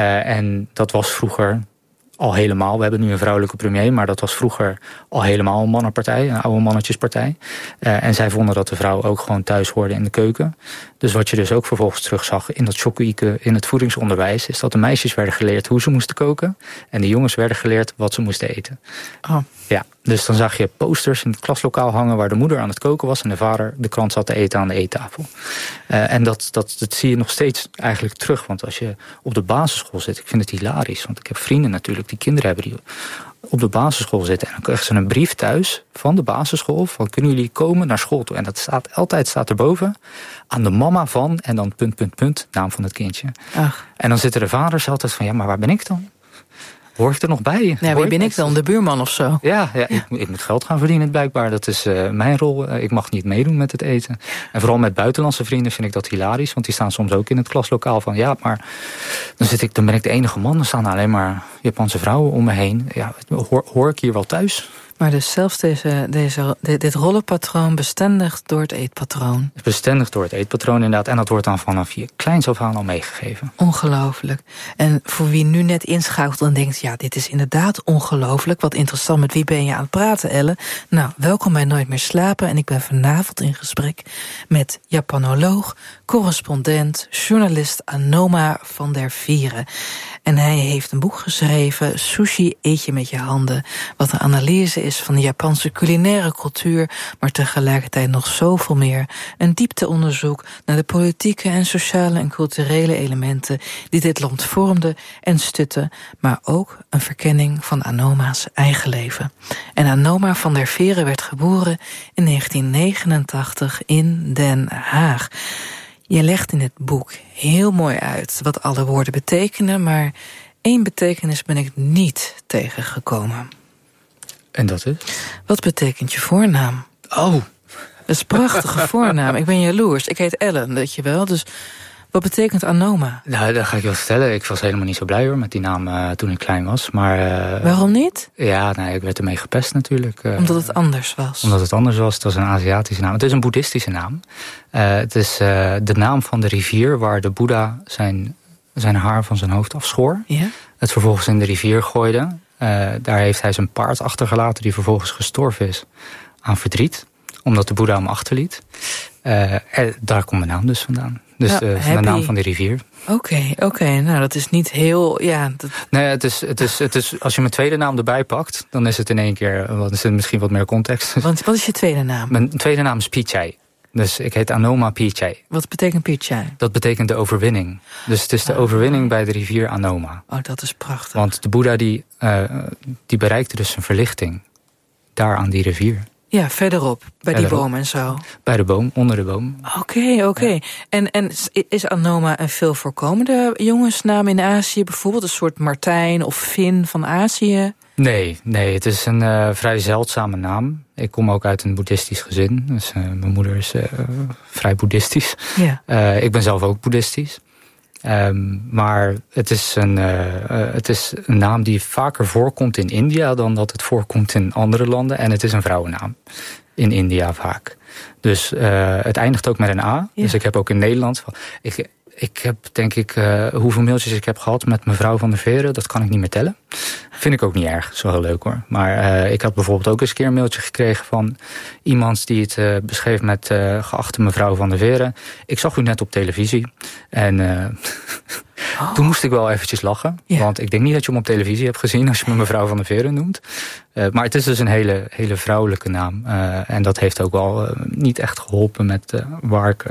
En dat was vroeger al helemaal. We hebben nu een vrouwelijke premier, maar dat was vroeger al helemaal een mannenpartij, een oude mannetjespartij. En zij vonden dat de vrouw ook gewoon thuis hoorde in de keuken. Dus wat je dus ook vervolgens terugzag in dat Shokuike, in het voedingsonderwijs, is dat de meisjes werden geleerd hoe ze moesten koken en de jongens werden geleerd wat ze moesten eten. Oh. Ja, dus dan zag je posters in het klaslokaal hangen waar de moeder aan het koken was en de vader de krant zat te eten aan de eettafel. En dat zie je nog steeds eigenlijk terug. Want als je op de basisschool zit, ik vind het hilarisch. Want ik heb vrienden natuurlijk die kinderen hebben die op de basisschool zitten. En dan krijgen ze een brief thuis van de basisschool van kunnen jullie komen naar school toe. En dat staat altijd erboven aan de mama van en dan ... naam van het kindje. Ach. En dan zitten de vaders altijd van ja, maar waar ben ik dan? Hoor ik er nog bij? Ja, wie ben ik dan? De buurman of zo? Ja. Ik moet geld gaan verdienen blijkbaar. Dat is mijn rol. Ik mag niet meedoen met het eten. En vooral met buitenlandse vrienden vind ik dat hilarisch. Want die staan soms ook in het klaslokaal van ja, maar dan ben ik de enige man. Er staan alleen maar Japanse vrouwen om me heen. Ja, hoor ik hier wel thuis? Maar dus zelfs dit rollenpatroon bestendigt door het eetpatroon. Bestendigt door het eetpatroon inderdaad. En dat wordt dan vanaf je kleins af aan al meegegeven. Ongelooflijk. En voor wie nu net inschakelt en denkt, ja, dit is inderdaad ongelooflijk. Wat interessant, met wie ben je aan het praten, Elle? Nou, welkom bij Nooit meer slapen. En ik ben vanavond in gesprek met Japanoloog, correspondent, journalist Anoma van der Vieren. En hij heeft een boek geschreven, Sushi eet je met je handen. Wat een analyse is van de Japanse culinaire cultuur, maar tegelijkertijd nog zoveel meer. Een diepteonderzoek naar de politieke en sociale en culturele elementen die dit land vormden en stutten, maar ook een verkenning van Anoma's eigen leven. En Anoma van der Vieren werd geboren in 1989 in Den Haag. Je legt in het boek heel mooi uit wat alle woorden betekenen, maar één betekenis ben ik niet tegengekomen. En dat is? Wat betekent je voornaam? Oh. Dat is een prachtige voornaam. Ik ben jaloers. Ik heet Ellen, weet je wel. Dus wat betekent Anoma? Nou, dat ga ik wel vertellen. Ik was helemaal niet zo blij hoor met die naam toen ik klein was. Maar, waarom niet? Ja, ik werd ermee gepest natuurlijk. Omdat het anders was? Omdat het anders was. Het was een Aziatische naam. Het is een boeddhistische naam. Het is de naam van de rivier waar de Boeddha zijn haar van zijn hoofd afschoor. Ja? Het vervolgens in de rivier gooide. Daar heeft hij zijn paard achtergelaten die vervolgens gestorven is aan verdriet. Omdat de Boeddha hem achterliet. Daar komt mijn naam dus vandaan. Dus van de naam van de rivier. Oké. Nou, dat is niet heel... Ja, Nee, het is, als je mijn tweede naam erbij pakt, dan is het in één keer misschien wat meer context. Want wat is je tweede naam? Mijn tweede naam is Pichai. Dus ik heet Anoma Pichai. Wat betekent Pichai? Dat betekent de overwinning. Dus het is de overwinning bij de rivier Anoma. Oh, dat is prachtig. Want de Boeddha die bereikte dus zijn verlichting daar aan die rivier. Ja, verderop, bij die boom en zo. Bij de boom, onder de boom. Oké. Ja. En is Anoma een veel voorkomende jongensnaam in Azië? Bijvoorbeeld een soort Martijn of Finn van Azië? Nee, het is een vrij zeldzame naam. Ik kom ook uit een boeddhistisch gezin. Dus mijn moeder is vrij boeddhistisch. Ja. Ik ben zelf ook boeddhistisch. Maar het is een naam die vaker voorkomt in India dan dat het voorkomt in andere landen. En het is een vrouwennaam in India vaak. Dus het eindigt ook met een A. Ja. Dus ik heb ook in Nederland... Ik heb denk ik hoeveel mailtjes ik heb gehad met mevrouw van der Veeren. Dat kan ik niet meer tellen. Vind ik ook niet erg. Zo heel leuk hoor. Maar ik had bijvoorbeeld ook eens een keer een mailtje gekregen van iemand die het beschreef met geachte mevrouw van der Veeren. Ik zag u net op televisie. En toen moest ik wel eventjes lachen. Ja. Want ik denk niet dat je hem op televisie hebt gezien als je me mevrouw van der Veeren noemt. Maar het is dus een hele vrouwelijke naam. En dat heeft ook wel niet echt geholpen met waar ik...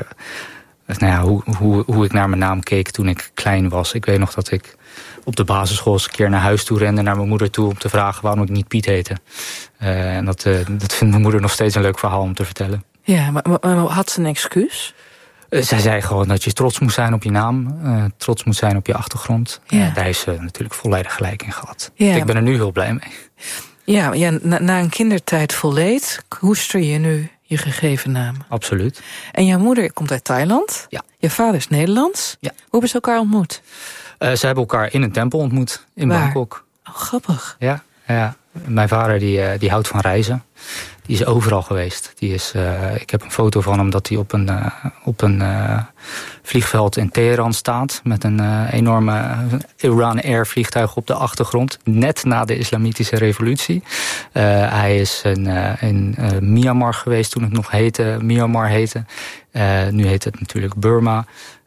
hoe ik naar mijn naam keek toen ik klein was. Ik weet nog dat ik op de basisschool eens een keer naar huis toe rende, naar mijn moeder toe, om te vragen waarom ik niet Piet heette. En dat vindt mijn moeder nog steeds een leuk verhaal om te vertellen. Ja, maar had ze een excuus? Zij zei gewoon dat je trots moest zijn op je naam. Trots moet zijn op je achtergrond. Ja. Daar heeft ze natuurlijk volledig gelijk in gehad. Ja, ik ben er nu heel blij mee. Ja, na een kindertijd vol leed koester je nu je gegeven naam. Absoluut. En jouw moeder komt uit Thailand. Ja. Je vader is Nederlands. Ja. Hoe hebben ze elkaar ontmoet? Ze hebben elkaar in een tempel ontmoet in Bangkok. Oh, grappig. Ja. Mijn vader die houdt van reizen. Die is overal geweest. Ik heb een foto van hem dat hij op een vliegveld in Teheran staat. Met een enorme Iran Air vliegtuig op de achtergrond. Net na de Islamitische revolutie. Hij is in Myanmar geweest toen het nog Myanmar heette. Nu heet het natuurlijk Burma.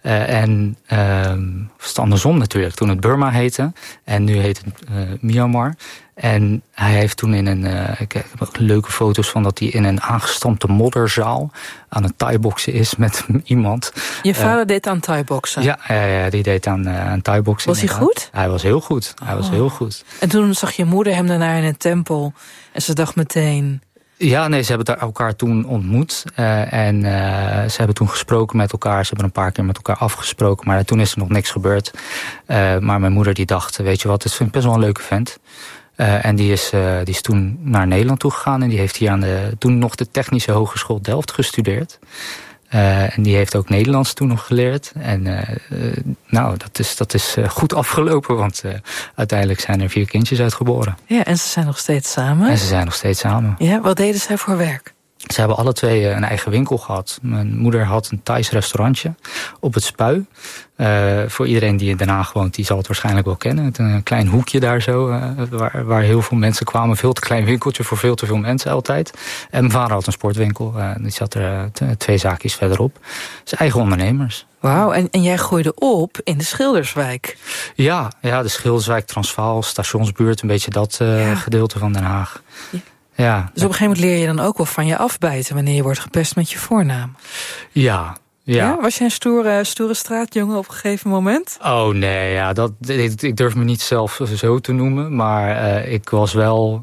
Of het andersom natuurlijk. Toen het Burma heette. En nu heet het Myanmar. En hij heeft toen ik heb ook leuke foto's van dat hij in een aangestampte modderzaal aan het thai-boksen is met iemand. Je vader deed aan thai-boksen? Ja, die deed aan thai-boksen. Was hij goed? Hij was heel goed. En toen zag je moeder hem daarna in een tempel en ze dacht meteen... Ja, nee, ze hebben elkaar toen ontmoet. En ze hebben toen gesproken met elkaar. Ze hebben een paar keer met elkaar afgesproken. Maar toen is er nog niks gebeurd. Maar mijn moeder die dacht, weet je wat, het is best wel een leuke vent. En die is toen naar Nederland toegegaan. En die heeft hier toen nog de Technische Hogeschool Delft gestudeerd. En die heeft ook Nederlands toen nog geleerd. En dat is goed afgelopen. Want uiteindelijk zijn er 4 kindjes uitgeboren. Ja, en ze zijn nog steeds samen? Ja, wat deden zij voor werk? Ze hebben alle twee een eigen winkel gehad. Mijn moeder had een Thais restaurantje op het Spui. Voor iedereen die in Den Haag woont, die zal het waarschijnlijk wel kennen. Een klein hoekje daar zo, waar heel veel mensen kwamen. Veel te klein winkeltje voor veel te veel mensen altijd. En mijn vader had een sportwinkel. Die zat er 2 zaakjes verderop. Dus eigen ondernemers. Wauw, en jij groeide op in de Schilderswijk. Ja, de Schilderswijk, Transvaal, Stationsbuurt. Een beetje dat gedeelte van Den Haag. Ja. Dus op een gegeven moment leer je dan ook wel van je afbijten wanneer je wordt gepest met je voornaam. Ja. Was je een stoere straatjongen op een gegeven moment? Oh nee, ik durf me niet zelf zo te noemen. Maar ik was wel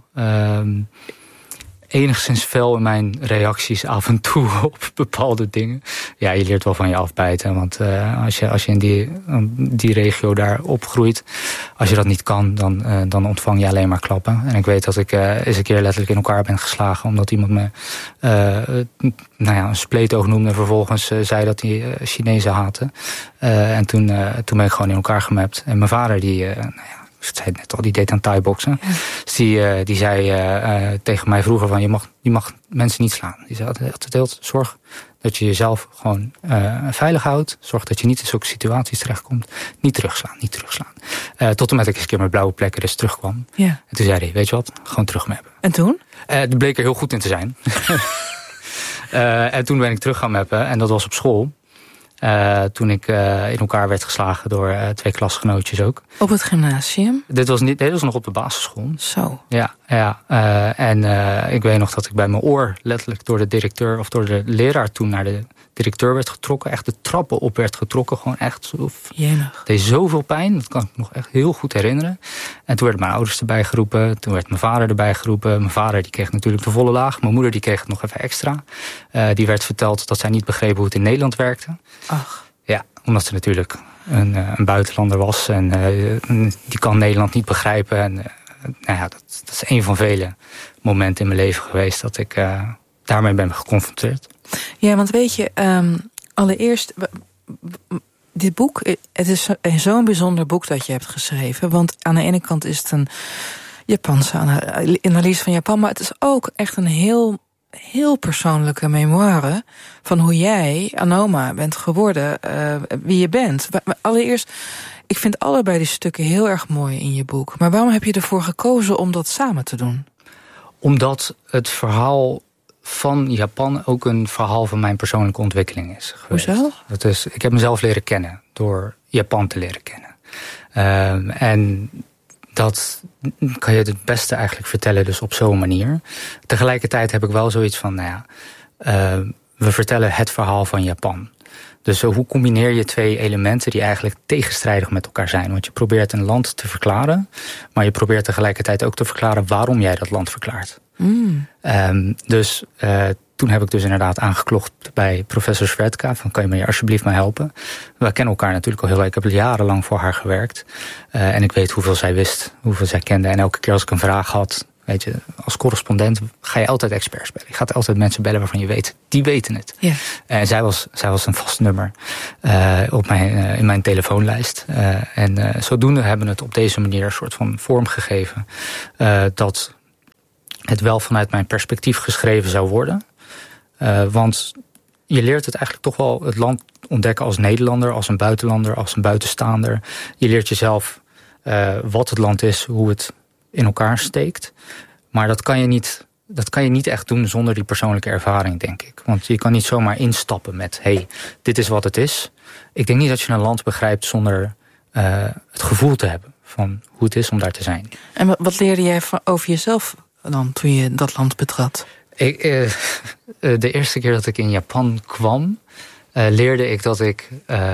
enigszins fel in mijn reacties af en toe op bepaalde dingen. Ja, je leert wel van je afbijten. Want als je in die regio daar opgroeit, als je dat niet kan, dan ontvang je alleen maar klappen. En ik weet dat ik eens een keer letterlijk in elkaar ben geslagen, omdat iemand me een spleetoog noemde. En vervolgens zei dat hij Chinezen haatte. En toen ben ik gewoon in elkaar gemapt. En mijn vader, ik zei het net al, die deed aan thai-boksen. Ja. Dus die zei tegen mij vroeger van, je mag mensen niet slaan. Die zei altijd, zorg dat je jezelf gewoon veilig houdt. Zorg dat je niet in zulke situaties terechtkomt. Niet terugslaan. Tot en met ik eens een keer met blauwe plekken dus terugkwam. Ja. En toen zei hij, weet je wat, gewoon terug me hebben. En toen? Die bleek er heel goed in te zijn. En toen ben ik terug gaan mappen en dat was op school. Toen ik in elkaar werd geslagen door 2 klasgenootjes ook. Op het gymnasium? Dit was nog op de basisschool. Zo. Ja. En ik weet nog dat ik bij mijn oor letterlijk door de directeur of door de leraar toen naar de directeur werd getrokken. Echt de trappen op werd getrokken. Gewoon echt. Jemig. Deed zoveel pijn. Dat kan ik me nog echt heel goed herinneren. En toen werden mijn ouders erbij geroepen. Toen werd mijn vader erbij geroepen. Mijn vader die kreeg natuurlijk de volle laag. Mijn moeder die kreeg het nog even extra. Die werd verteld dat zij niet begreep hoe het in Nederland werkte. Ach. Ja, omdat ze natuurlijk een buitenlander was. En die kan Nederland niet begrijpen. En dat is een van vele momenten in mijn leven geweest dat ik daarmee ben geconfronteerd. Ja, want weet je, allereerst, dit boek, het is zo'n bijzonder boek dat je hebt geschreven. Want aan de ene kant is het een Japanse analyse van Japan, maar het is ook echt een heel persoonlijke memoire van hoe jij, Anoma, bent geworden, wie je bent. Allereerst, ik vind allebei die stukken heel erg mooi in je boek. Maar waarom heb je ervoor gekozen om dat samen te doen? Omdat het verhaal van Japan ook een verhaal van mijn persoonlijke ontwikkeling is geweest. Hoezo? Ik heb mezelf leren kennen door Japan te leren kennen. En dat kan je het beste eigenlijk vertellen dus op zo'n manier. Tegelijkertijd heb ik wel zoiets van, we vertellen het verhaal van Japan. Dus hoe combineer je 2 elementen die eigenlijk tegenstrijdig met elkaar zijn? Want je probeert een land te verklaren, maar je probeert tegelijkertijd ook te verklaren waarom jij dat land verklaart. Dus toen heb ik dus inderdaad aangeklopt bij professor Svetka. Van, kan je me alsjeblieft mij helpen? We kennen elkaar natuurlijk al heel erg. Ik heb jarenlang voor haar gewerkt. En ik weet hoeveel zij wist, hoeveel zij kende. En elke keer als ik een vraag had, Weet je, als correspondent ga je altijd experts bellen. Je gaat altijd mensen bellen waarvan je weet, die weten het. Ja. En zij was een vast nummer in mijn telefoonlijst. En zodoende hebben we het op deze manier een soort van vorm gegeven. Dat het wel vanuit mijn perspectief geschreven zou worden. Want je leert het eigenlijk toch wel het land ontdekken als Nederlander, als een buitenlander, als een buitenstaander. Je leert jezelf wat het land is, hoe het in elkaar steekt. Maar dat kan je niet echt doen zonder die persoonlijke ervaring, denk ik. Want je kan niet zomaar instappen met, dit is wat het is. Ik denk niet dat je een land begrijpt zonder het gevoel te hebben van hoe het is om daar te zijn. En wat leerde jij over jezelf dan toen je dat land betrad? De eerste keer dat ik in Japan kwam, leerde ik dat ik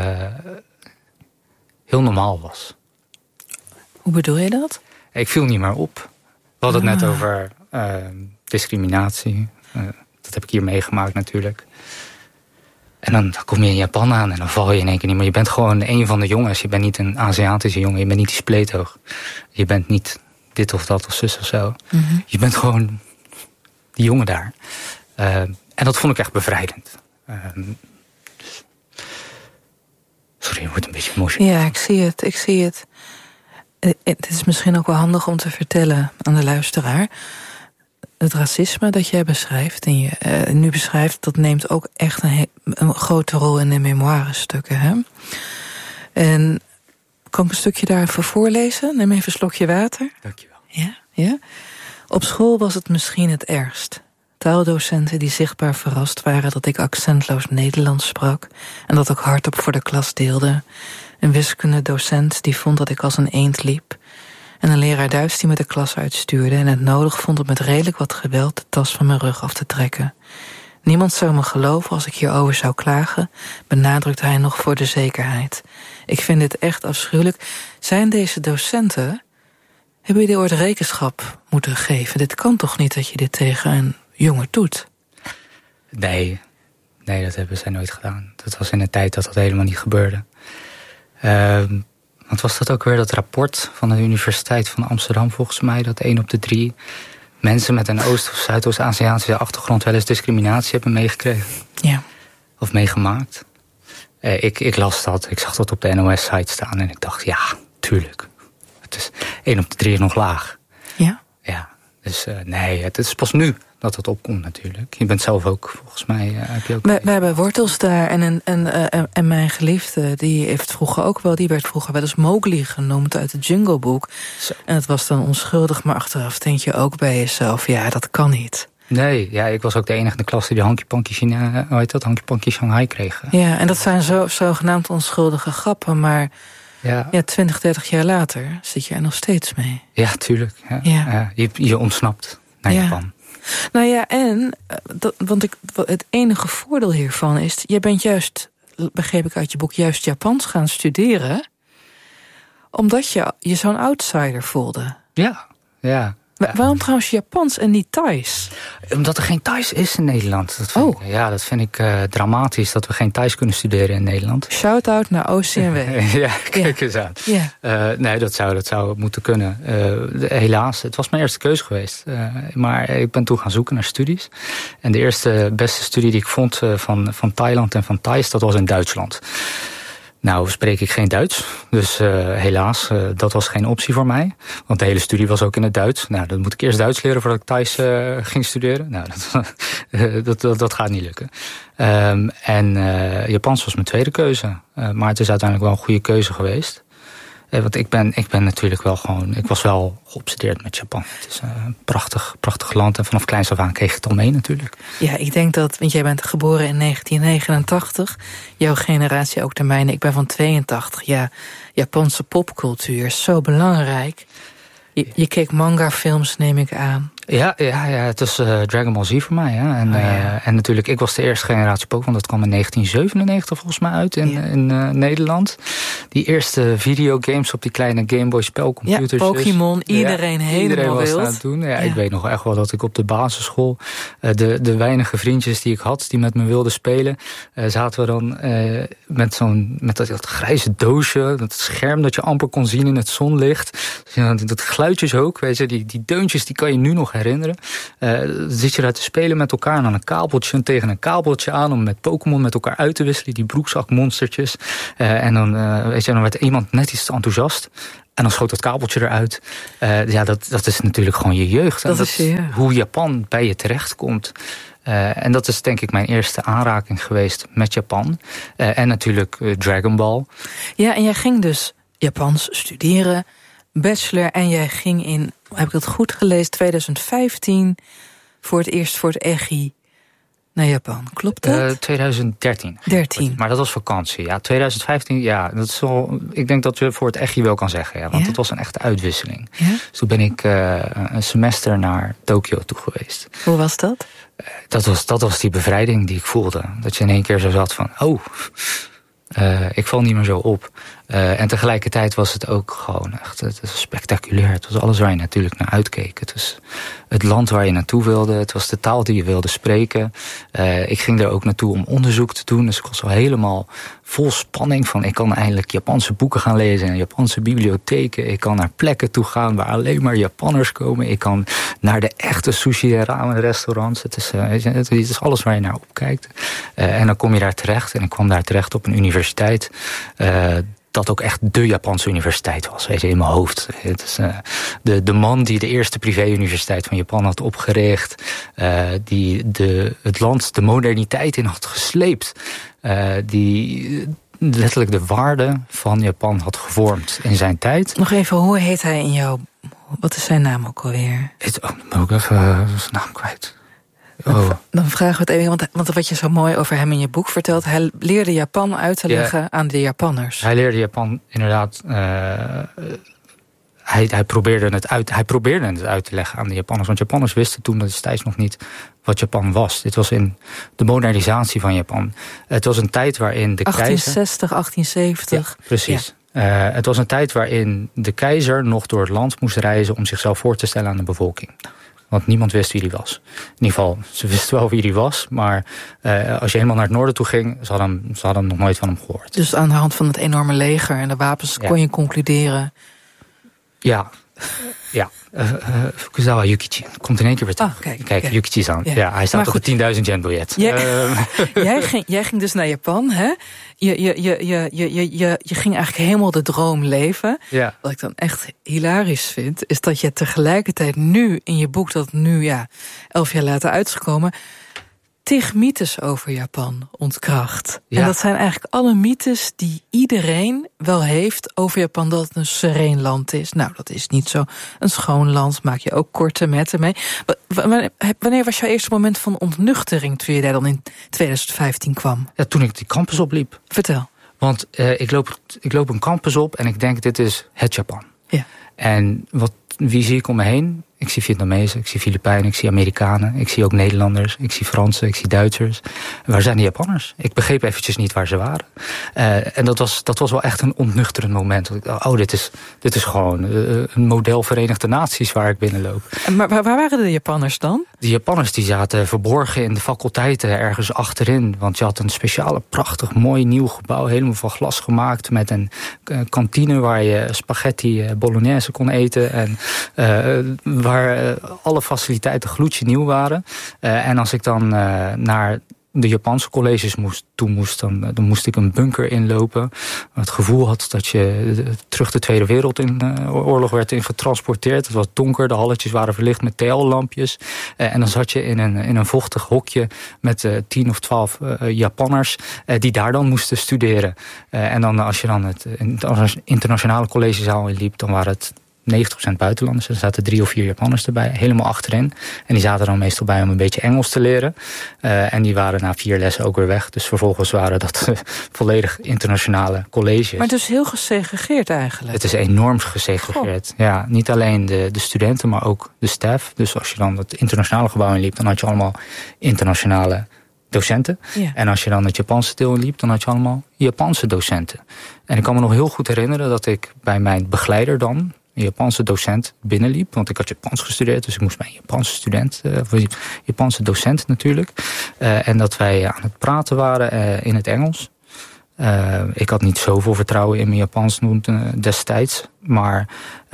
heel normaal was. Hoe bedoel je dat? Ik viel niet meer op. We hadden het net over discriminatie. Dat heb ik hier meegemaakt natuurlijk. En dan kom je in Japan aan en dan val je in één keer niet. Maar je bent gewoon een van de jongens. Je bent niet een Aziatische jongen. Je bent niet die spleetoog. Je bent niet dit of dat of zus of zo. Mm-hmm. Je bent gewoon die jongen daar. En dat vond ik echt bevrijdend. Sorry, je wordt een beetje emotioneel. Ja, ik zie het. Het is misschien ook wel handig om te vertellen aan de luisteraar. Het racisme dat jij beschrijft en je nu beschrijft, dat neemt ook echt een grote rol in de memoirestukken. Hè? En kan ik een stukje daar even voorlezen? Neem even een slokje water. Dankjewel. Ja? Op school was het misschien het ergst. Taaldocenten die zichtbaar verrast waren dat ik accentloos Nederlands sprak en dat ook hardop voor de klas deelde. Een wiskundedocent die vond dat ik als een eend liep. En een leraar Duits die me de klas uitstuurde en het nodig vond om met redelijk wat geweld de tas van mijn rug af te trekken. Niemand zou me geloven als ik hierover zou klagen, benadrukte hij nog voor de zekerheid. Ik vind dit echt afschuwelijk. Zijn deze docenten, hebben jullie ooit rekenschap moeten geven? Dit kan toch niet dat je dit tegen een jongen doet? Nee, dat hebben zij nooit gedaan. Dat was in een tijd dat helemaal niet gebeurde. Wat was dat ook weer, dat rapport van de Universiteit van Amsterdam volgens mij, dat 1 op de 3 mensen met een Oost- of Zuidoost-Aziatische achtergrond wel eens discriminatie hebben meegekregen. Ja. Of meegemaakt. Ik las dat, ik zag dat op de NOS-site staan en ik dacht, ja, tuurlijk. Het is 1 op de 3 is nog laag. Ja? Ja, dus nee, het is pas nu dat het opkomt natuurlijk. Je bent zelf ook, volgens mij, heb je ook... We hebben wortels daar en mijn geliefde, die werd vroeger wel eens Mowgli genoemd uit het Jungle Book. Zo. En het was dan onschuldig, maar achteraf denk je ook bij jezelf, ja, dat kan niet. Nee, ja, ik was ook de enige in de klas die de Hanky Panky Shanghai kreeg. Ja, en dat zijn zogenaamd onschuldige grappen, maar ja, 20, 30 jaar later zit je er nog steeds mee. Ja, tuurlijk. Ja. Je ontsnapt naar Japan. Nou ja, het enige voordeel hiervan is, je bent juist, begreep ik uit je boek, juist Japans gaan studeren, omdat je zo'n outsider voelde. Ja. Waarom trouwens Japans en niet Thais? Omdat er geen Thais is in Nederland. Dat vind ik dramatisch dat we geen Thais kunnen studeren in Nederland. Shout-out naar OCMW. Ja, kijk eens aan. Ja. Nee, dat zou moeten kunnen. Helaas, het was mijn eerste keuze geweest. Maar ik ben toen gaan zoeken naar studies. En de eerste beste studie die ik vond van Thailand en van Thais, dat was in Duitsland. Nou spreek ik geen Duits, dus helaas, dat was geen optie voor mij. Want de hele studie was ook in het Duits. Nou, dan moet ik eerst Duits leren voordat ik Thais ging studeren. Nou, dat gaat niet lukken. En Japans was mijn tweede keuze. Maar het is uiteindelijk wel een goede keuze geweest. Want ik ben natuurlijk wel gewoon... Ik was wel geobsedeerd met Japan. Het is een prachtig land. En vanaf kleins af aan kreeg ik het al mee natuurlijk. Ja, ik denk dat... Want jij bent geboren in 1989. Jouw generatie, ook de mijne. Ik ben van 82. Ja, Japanse popcultuur is zo belangrijk. Je keek manga-films, neem ik aan. Ja, het is Dragon Ball Z voor mij. Hè? En natuurlijk, ik was de eerste generatie Pokémon. Dat kwam in 1997 volgens mij uit in Nederland. Die eerste videogames op die kleine Game Boy spelcomputers. Ja, Pokémon, iedereen helemaal was wild. aan het doen. Ja, ik weet nog echt wel dat ik op de basisschool... de weinige vriendjes die ik had, die met me wilden spelen... zaten we dan met dat grijze doosje... dat scherm dat je amper kon zien in het zonlicht. Dat geluidjes ook, weet je, die deuntjes die kan je nu nog herinneren. Dan zit je daar te spelen met elkaar en dan een kabeltje tegen een kabeltje aan... om met Pokémon met elkaar uit te wisselen, die broekzakmonstertjes. En dan, dan werd iemand net iets te enthousiast... En dan schoot dat kabeltje eruit. Dat is natuurlijk gewoon je jeugd. Dat is hoe Japan bij je terechtkomt. En dat is denk ik mijn eerste aanraking geweest met Japan. En natuurlijk Dragon Ball. Ja, en jij ging dus Japans studeren, bachelor... en jij ging in, heb ik dat goed gelezen, 2015... voor het eerst voor het EGI naar Japan. Klopt dat? 2013. 13. Maar dat was vakantie. Ja, 2015, ja, dat is wel, ik denk dat je voor het EGI wel kan zeggen. Ja, want het was een echte uitwisseling. Ja? Dus toen ben ik een semester naar Tokio toe geweest. Hoe was dat? Dat was die bevrijding die ik voelde. Dat je in één keer zo zat van, ik val niet meer zo op. En tegelijkertijd was het ook gewoon echt het was spectaculair. Het was alles waar je natuurlijk naar uitkeek. Het was het land waar je naartoe wilde. Het was de taal die je wilde spreken. Ik ging daar ook naartoe om onderzoek te doen. Dus ik was al helemaal vol spanning van... ik kan eindelijk Japanse boeken gaan lezen in Japanse bibliotheken. Ik kan naar plekken toe gaan waar alleen maar Japanners komen. Ik kan naar de echte sushi en ramen restaurants. Het is alles waar je naar opkijkt. En dan kom je daar terecht. En ik kwam daar terecht op een universiteit... dat ook echt de Japanse universiteit was, weet je, in mijn hoofd. Het is de man die de eerste privé-universiteit van Japan had opgericht... die het land de moderniteit in had gesleept... die letterlijk de waarden van Japan had gevormd in zijn tijd. Nog even, hoe heet hij in jouw... Wat is zijn naam ook alweer? Dan moet ik even zijn naam kwijt. Dan vragen we het even, want wat je zo mooi over hem in je boek vertelt... hij leerde Japan uit te leggen aan de Japanners. Hij leerde Japan inderdaad... Hij probeerde het uit te leggen aan de Japanners. Want Japanners wisten toen destijds nog niet wat Japan was. Dit was in de modernisatie van Japan. Het was een tijd waarin de 1860, 1870. Ja, precies. Ja. Het was een tijd waarin de keizer nog door het land moest reizen... om zichzelf voor te stellen aan de bevolking. Want niemand wist wie die was. In ieder geval, ze wisten wel wie die was. Maar als je helemaal naar het noorden toe ging... ze hadden nog nooit van hem gehoord. Dus aan de hand van het enorme leger en de wapens kon je concluderen... Ja. Fukuzawa Yukichi. Komt in één keer weer terug. Kijk, Yukichi is aan. Ja, hij staat op een 10.000 yen biljet. Jij ging dus naar Japan, hè? Je ging eigenlijk helemaal de droom leven. Ja. Wat ik dan echt hilarisch vind... is dat je tegelijkertijd nu in je boek... dat nu 11 jaar later uitgekomen... 10 mythes over Japan ontkracht. Ja. En dat zijn eigenlijk alle mythes die iedereen wel heeft over Japan... dat het een sereen land is. Nou, dat is niet zo. Een schoon land, maak je ook korte metten mee. Wanneer was jouw eerste moment van ontnuchtering... toen je daar dan in 2015 kwam? Ja, toen ik die campus opliep. Vertel. Want ik loop een campus op en ik denk, dit is het Japan. Ja. En wie zie ik om me heen? Ik zie Vietnamezen, ik zie Filipijnen, ik zie Amerikanen. Ik zie ook Nederlanders, ik zie Fransen, ik zie Duitsers. Waar zijn de Japanners? Ik begreep eventjes niet waar ze waren. En dat was wel echt een ontnuchterend moment. Dit is gewoon een model Verenigde Naties waar ik binnenloop. Maar waar waren de Japanners dan? De Japanners die zaten verborgen in de faculteiten ergens achterin. Want je had een speciale, prachtig, mooi nieuw gebouw... helemaal van glas gemaakt met een kantine... waar je spaghetti bolognese kon eten... en waar alle faciliteiten gloedje nieuw waren. En als ik dan naar de Japanse colleges moest, dan moest ik een bunker inlopen. Het gevoel had dat je terug de Tweede Wereldoorlog werd getransporteerd. Het was donker, de halletjes waren verlicht met TL-lampjes. En dan zat je in een vochtig hokje met 10 of 12 Japanners die daar dan moesten studeren. En dan als je dan het internationale collegezaal inliep, dan waren het 90% buitenlanders. Er zaten 3 of 4 Japanners erbij, helemaal achterin. En die zaten dan meestal bij om een beetje Engels te leren. En die waren na 4 lessen ook weer weg. Dus vervolgens waren dat volledig internationale colleges. Maar het is heel gesegregeerd eigenlijk. Het is enorm gesegregeerd. Goh. Ja, niet alleen de studenten, maar ook de staf. Dus als je dan het internationale gebouw inliep, dan had je allemaal internationale docenten. Ja. En als je dan het Japanse deel inliep, dan had je allemaal Japanse docenten. En ik kan me nog heel goed herinneren dat ik bij mijn begeleider dan, een Japanse docent, binnenliep. Want ik had Japans gestudeerd, dus ik moest bij een Japanse docent natuurlijk. En dat wij aan het praten waren in het Engels. Ik had niet zoveel vertrouwen in mijn Japans destijds. Maar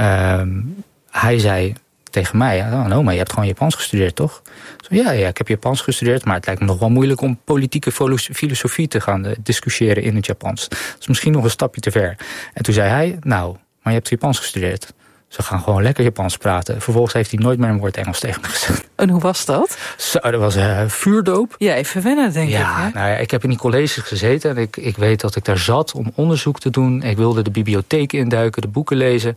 hij zei tegen mij, maar je hebt gewoon Japans gestudeerd, toch? Zo, ja, ik heb Japans gestudeerd, maar het lijkt me nog wel moeilijk om politieke filosofie te gaan discussiëren in het Japans. Dat is misschien nog een stapje te ver. En toen zei hij, maar je hebt Japans gestudeerd. Ze gaan gewoon lekker Japans praten. Vervolgens heeft hij nooit meer een woord Engels tegen me gezegd. En hoe was dat? Zo, dat was vuurdoop. Ja, even wennen, denk ik. Ja, nou ja, ik heb in die colleges gezeten en ik weet dat ik daar zat om onderzoek te doen. Ik wilde de bibliotheek induiken, de boeken lezen.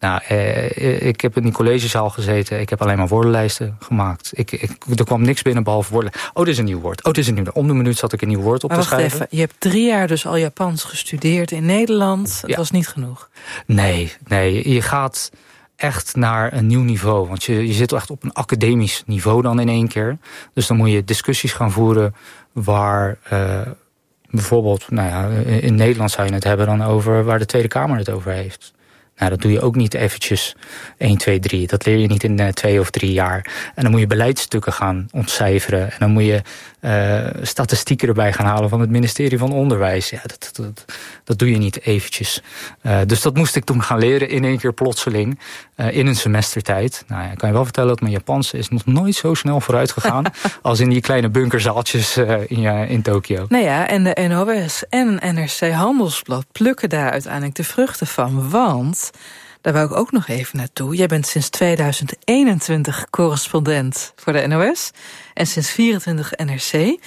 Ik heb in die collegezaal gezeten. Ik heb alleen maar woordenlijsten gemaakt. Er kwam niks binnen behalve woorden. Oh, dit is een nieuw woord. Oh, dit is een nieuw woord. Om de minuut zat ik een nieuw woord op te schrijven. Wacht even, je hebt 3 jaar dus al Japans gestudeerd in Nederland. Dat was niet genoeg. Nee, je gaat echt naar een nieuw niveau. Want je zit echt op een academisch niveau dan in één keer. Dus dan moet je discussies gaan voeren waar bijvoorbeeld, in Nederland zou je het hebben dan over waar de Tweede Kamer het over heeft. Nou, dat doe je ook niet eventjes 1, 2, 3. Dat leer je niet in 2 of 3 jaar. En dan moet je beleidsstukken gaan ontcijferen. En dan moet je statistieken erbij gaan halen van het ministerie van Onderwijs. Ja, dat doe je niet eventjes. Dus dat moest ik toen gaan leren in één keer plotseling. In een semestertijd. Nou ja, ik kan je wel vertellen dat mijn Japans is nog nooit zo snel vooruit gegaan als in die kleine bunkerzaaltjes in Tokio. Nou ja, en de NOS en NRC Handelsblad plukken daar uiteindelijk de vruchten van. Want, daar wou ik ook nog even naartoe. Jij bent sinds 2021 correspondent voor de NOS. En sinds 24 NRC.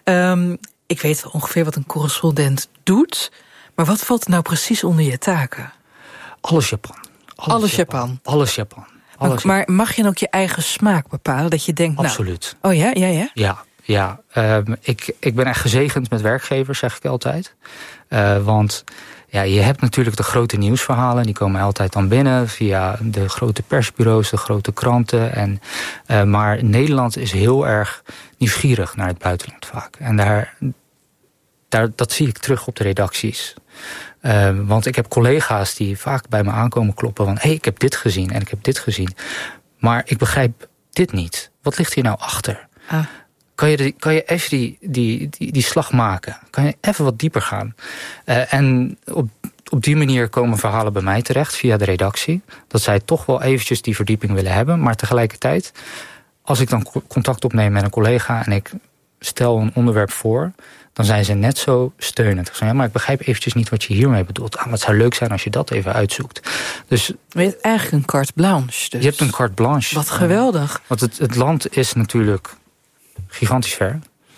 Ik weet wel ongeveer wat een correspondent doet. Maar wat valt nou precies onder je taken? Alles Japan. Alles Japan. Alles Japan. Maar mag je dan ook je eigen smaak bepalen? Dat je denkt, absoluut. Oh ja? Ja. Ik ben echt gezegend met werkgevers, zeg ik altijd. Want ja, je hebt natuurlijk de grote nieuwsverhalen. Die komen altijd dan binnen via de grote persbureaus, de grote kranten. Maar Nederland is heel erg nieuwsgierig naar het buitenland vaak. En dat zie ik terug op de redacties. Want ik heb collega's die vaak bij me aankomen kloppen van, hey, ik heb dit gezien en ik heb dit gezien. Maar ik begrijp dit niet. Wat ligt hier nou achter? Kan je even die slag maken? Kan je even wat dieper gaan? En op die manier komen verhalen bij mij terecht via de redactie. Dat zij toch wel eventjes die verdieping willen hebben. Maar tegelijkertijd, als ik dan contact opneem met een collega en ik stel een onderwerp voor, dan zijn ze net zo steunend. Ik zeg, ja, maar ik begrijp eventjes niet wat je hiermee bedoelt. Maar het zou leuk zijn als je dat even uitzoekt. Dus je hebt eigenlijk een carte blanche. Dus. Je hebt een carte blanche. Wat geweldig. Want het land is natuurlijk gigantisch ver.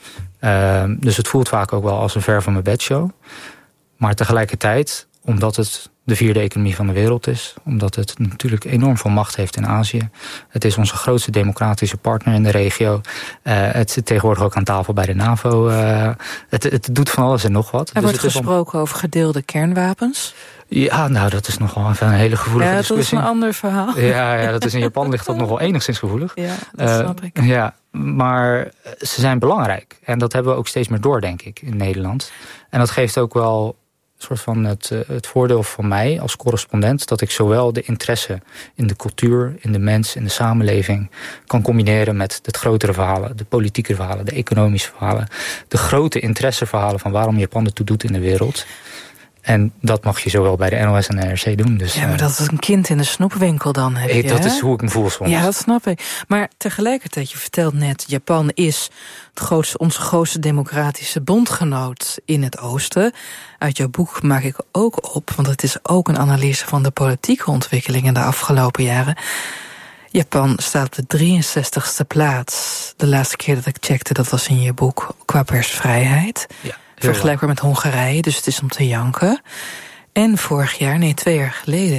Dus het voelt vaak ook wel als een ver van mijn bedshow. Maar tegelijkertijd, omdat het de 4e economie van de wereld is, omdat het natuurlijk enorm veel macht heeft in Azië. Het is onze grootste democratische partner in de regio. Het zit tegenwoordig ook aan tafel bij de NAVO. Het doet van alles en nog wat. Er wordt gesproken over gedeelde kernwapens. Ja, nou, dat is nogal even een hele gevoelige discussie. Dat is een ander verhaal. Ja, dat is in Japan ligt dat nogal enigszins gevoelig. Ja, dat snap ik. Ja, maar ze zijn belangrijk. En dat hebben we ook steeds meer door, denk ik, in Nederland. En dat geeft ook wel soort van het voordeel van mij als correspondent, dat ik zowel de interesse in de cultuur, in de mens, in de samenleving kan combineren met de grotere verhalen, de politieke verhalen, de economische verhalen, de grote interesseverhalen van waarom Japan ertoe doet in de wereld. En dat mag je zowel bij de NOS en de NRC doen. Dus, ja, maar dat is een kind in de snoepwinkel dan. Dat is hoe ik me voel soms. Ja, dat snap ik. Maar tegelijkertijd, je vertelt net, Japan is onze grootste democratische bondgenoot in het oosten. Uit jouw boek maak ik ook op, want het is ook een analyse van de politieke ontwikkelingen de afgelopen jaren. Japan staat op de 63ste plaats. De laatste keer dat ik checkte, dat was in je boek, qua persvrijheid. Ja. Vergelijkbaar met Hongarije, dus het is om te janken. En 2 jaar geleden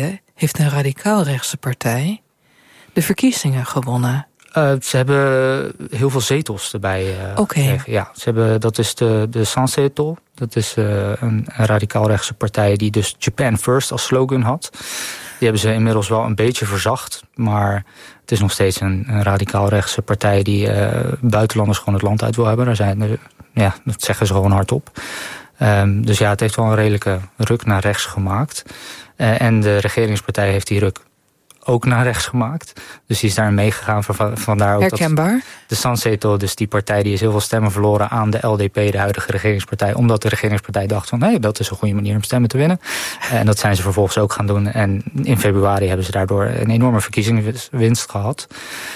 heeft een radicaal-rechtse partij de verkiezingen gewonnen. Ze hebben heel veel zetels erbij gekregen. Ja, dat is de Sanseto. Dat is een radicaal-rechtse partij die dus Japan First als slogan had. Die hebben ze inmiddels wel een beetje verzacht. Maar het is nog steeds een radicaal-rechtse partij die buitenlanders gewoon het land uit wil hebben. Dat zeggen ze gewoon hardop. Dus ja, het heeft wel een redelijke ruk naar rechts gemaakt. En de regeringspartij heeft die ruk ook naar rechts gemaakt. Dus die is daar meegegaan. Vandaar ook herkenbaar. Dat de Sanseto, dus die partij, die is heel veel stemmen verloren aan de LDP, de huidige regeringspartij. Omdat de regeringspartij dacht van, nee, dat is een goede manier om stemmen te winnen. En dat zijn ze vervolgens ook gaan doen. En in februari hebben ze daardoor een enorme verkiezingswinst gehad.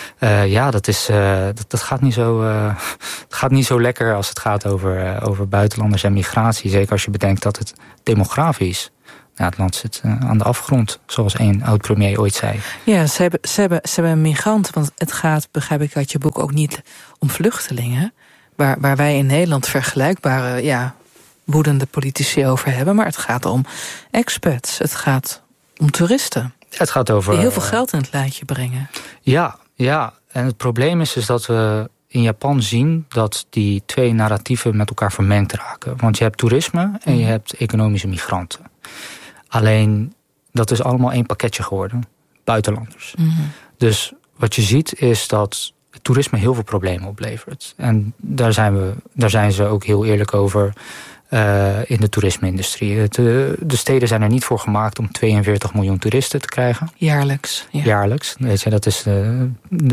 Dat gaat niet zo lekker als het gaat over buitenlanders en migratie. Zeker als je bedenkt dat het demografisch, het land zit aan de afgrond, zoals een oud-premier ooit zei. Ja, ze hebben migranten, want het gaat, begrijp ik uit je boek, ook niet om vluchtelingen, waar wij in Nederland vergelijkbare woedende politici over hebben, maar het gaat om expats, het gaat om toeristen. Het gaat over die heel veel geld in het laadje brengen. Ja. En het probleem is dat we in Japan zien dat die twee narratieven met elkaar vermengd raken. Want je hebt toerisme en je hebt economische migranten. Alleen, dat is allemaal één pakketje geworden. Buitenlanders. Mm-hmm. Dus wat je ziet is dat het toerisme heel veel problemen oplevert. En daar zijn ze ook heel eerlijk over in de toerisme-industrie. De steden zijn er niet voor gemaakt om 42 miljoen toeristen te krijgen. Jaarlijks. Ja. Jaarlijks. Weet je, dat is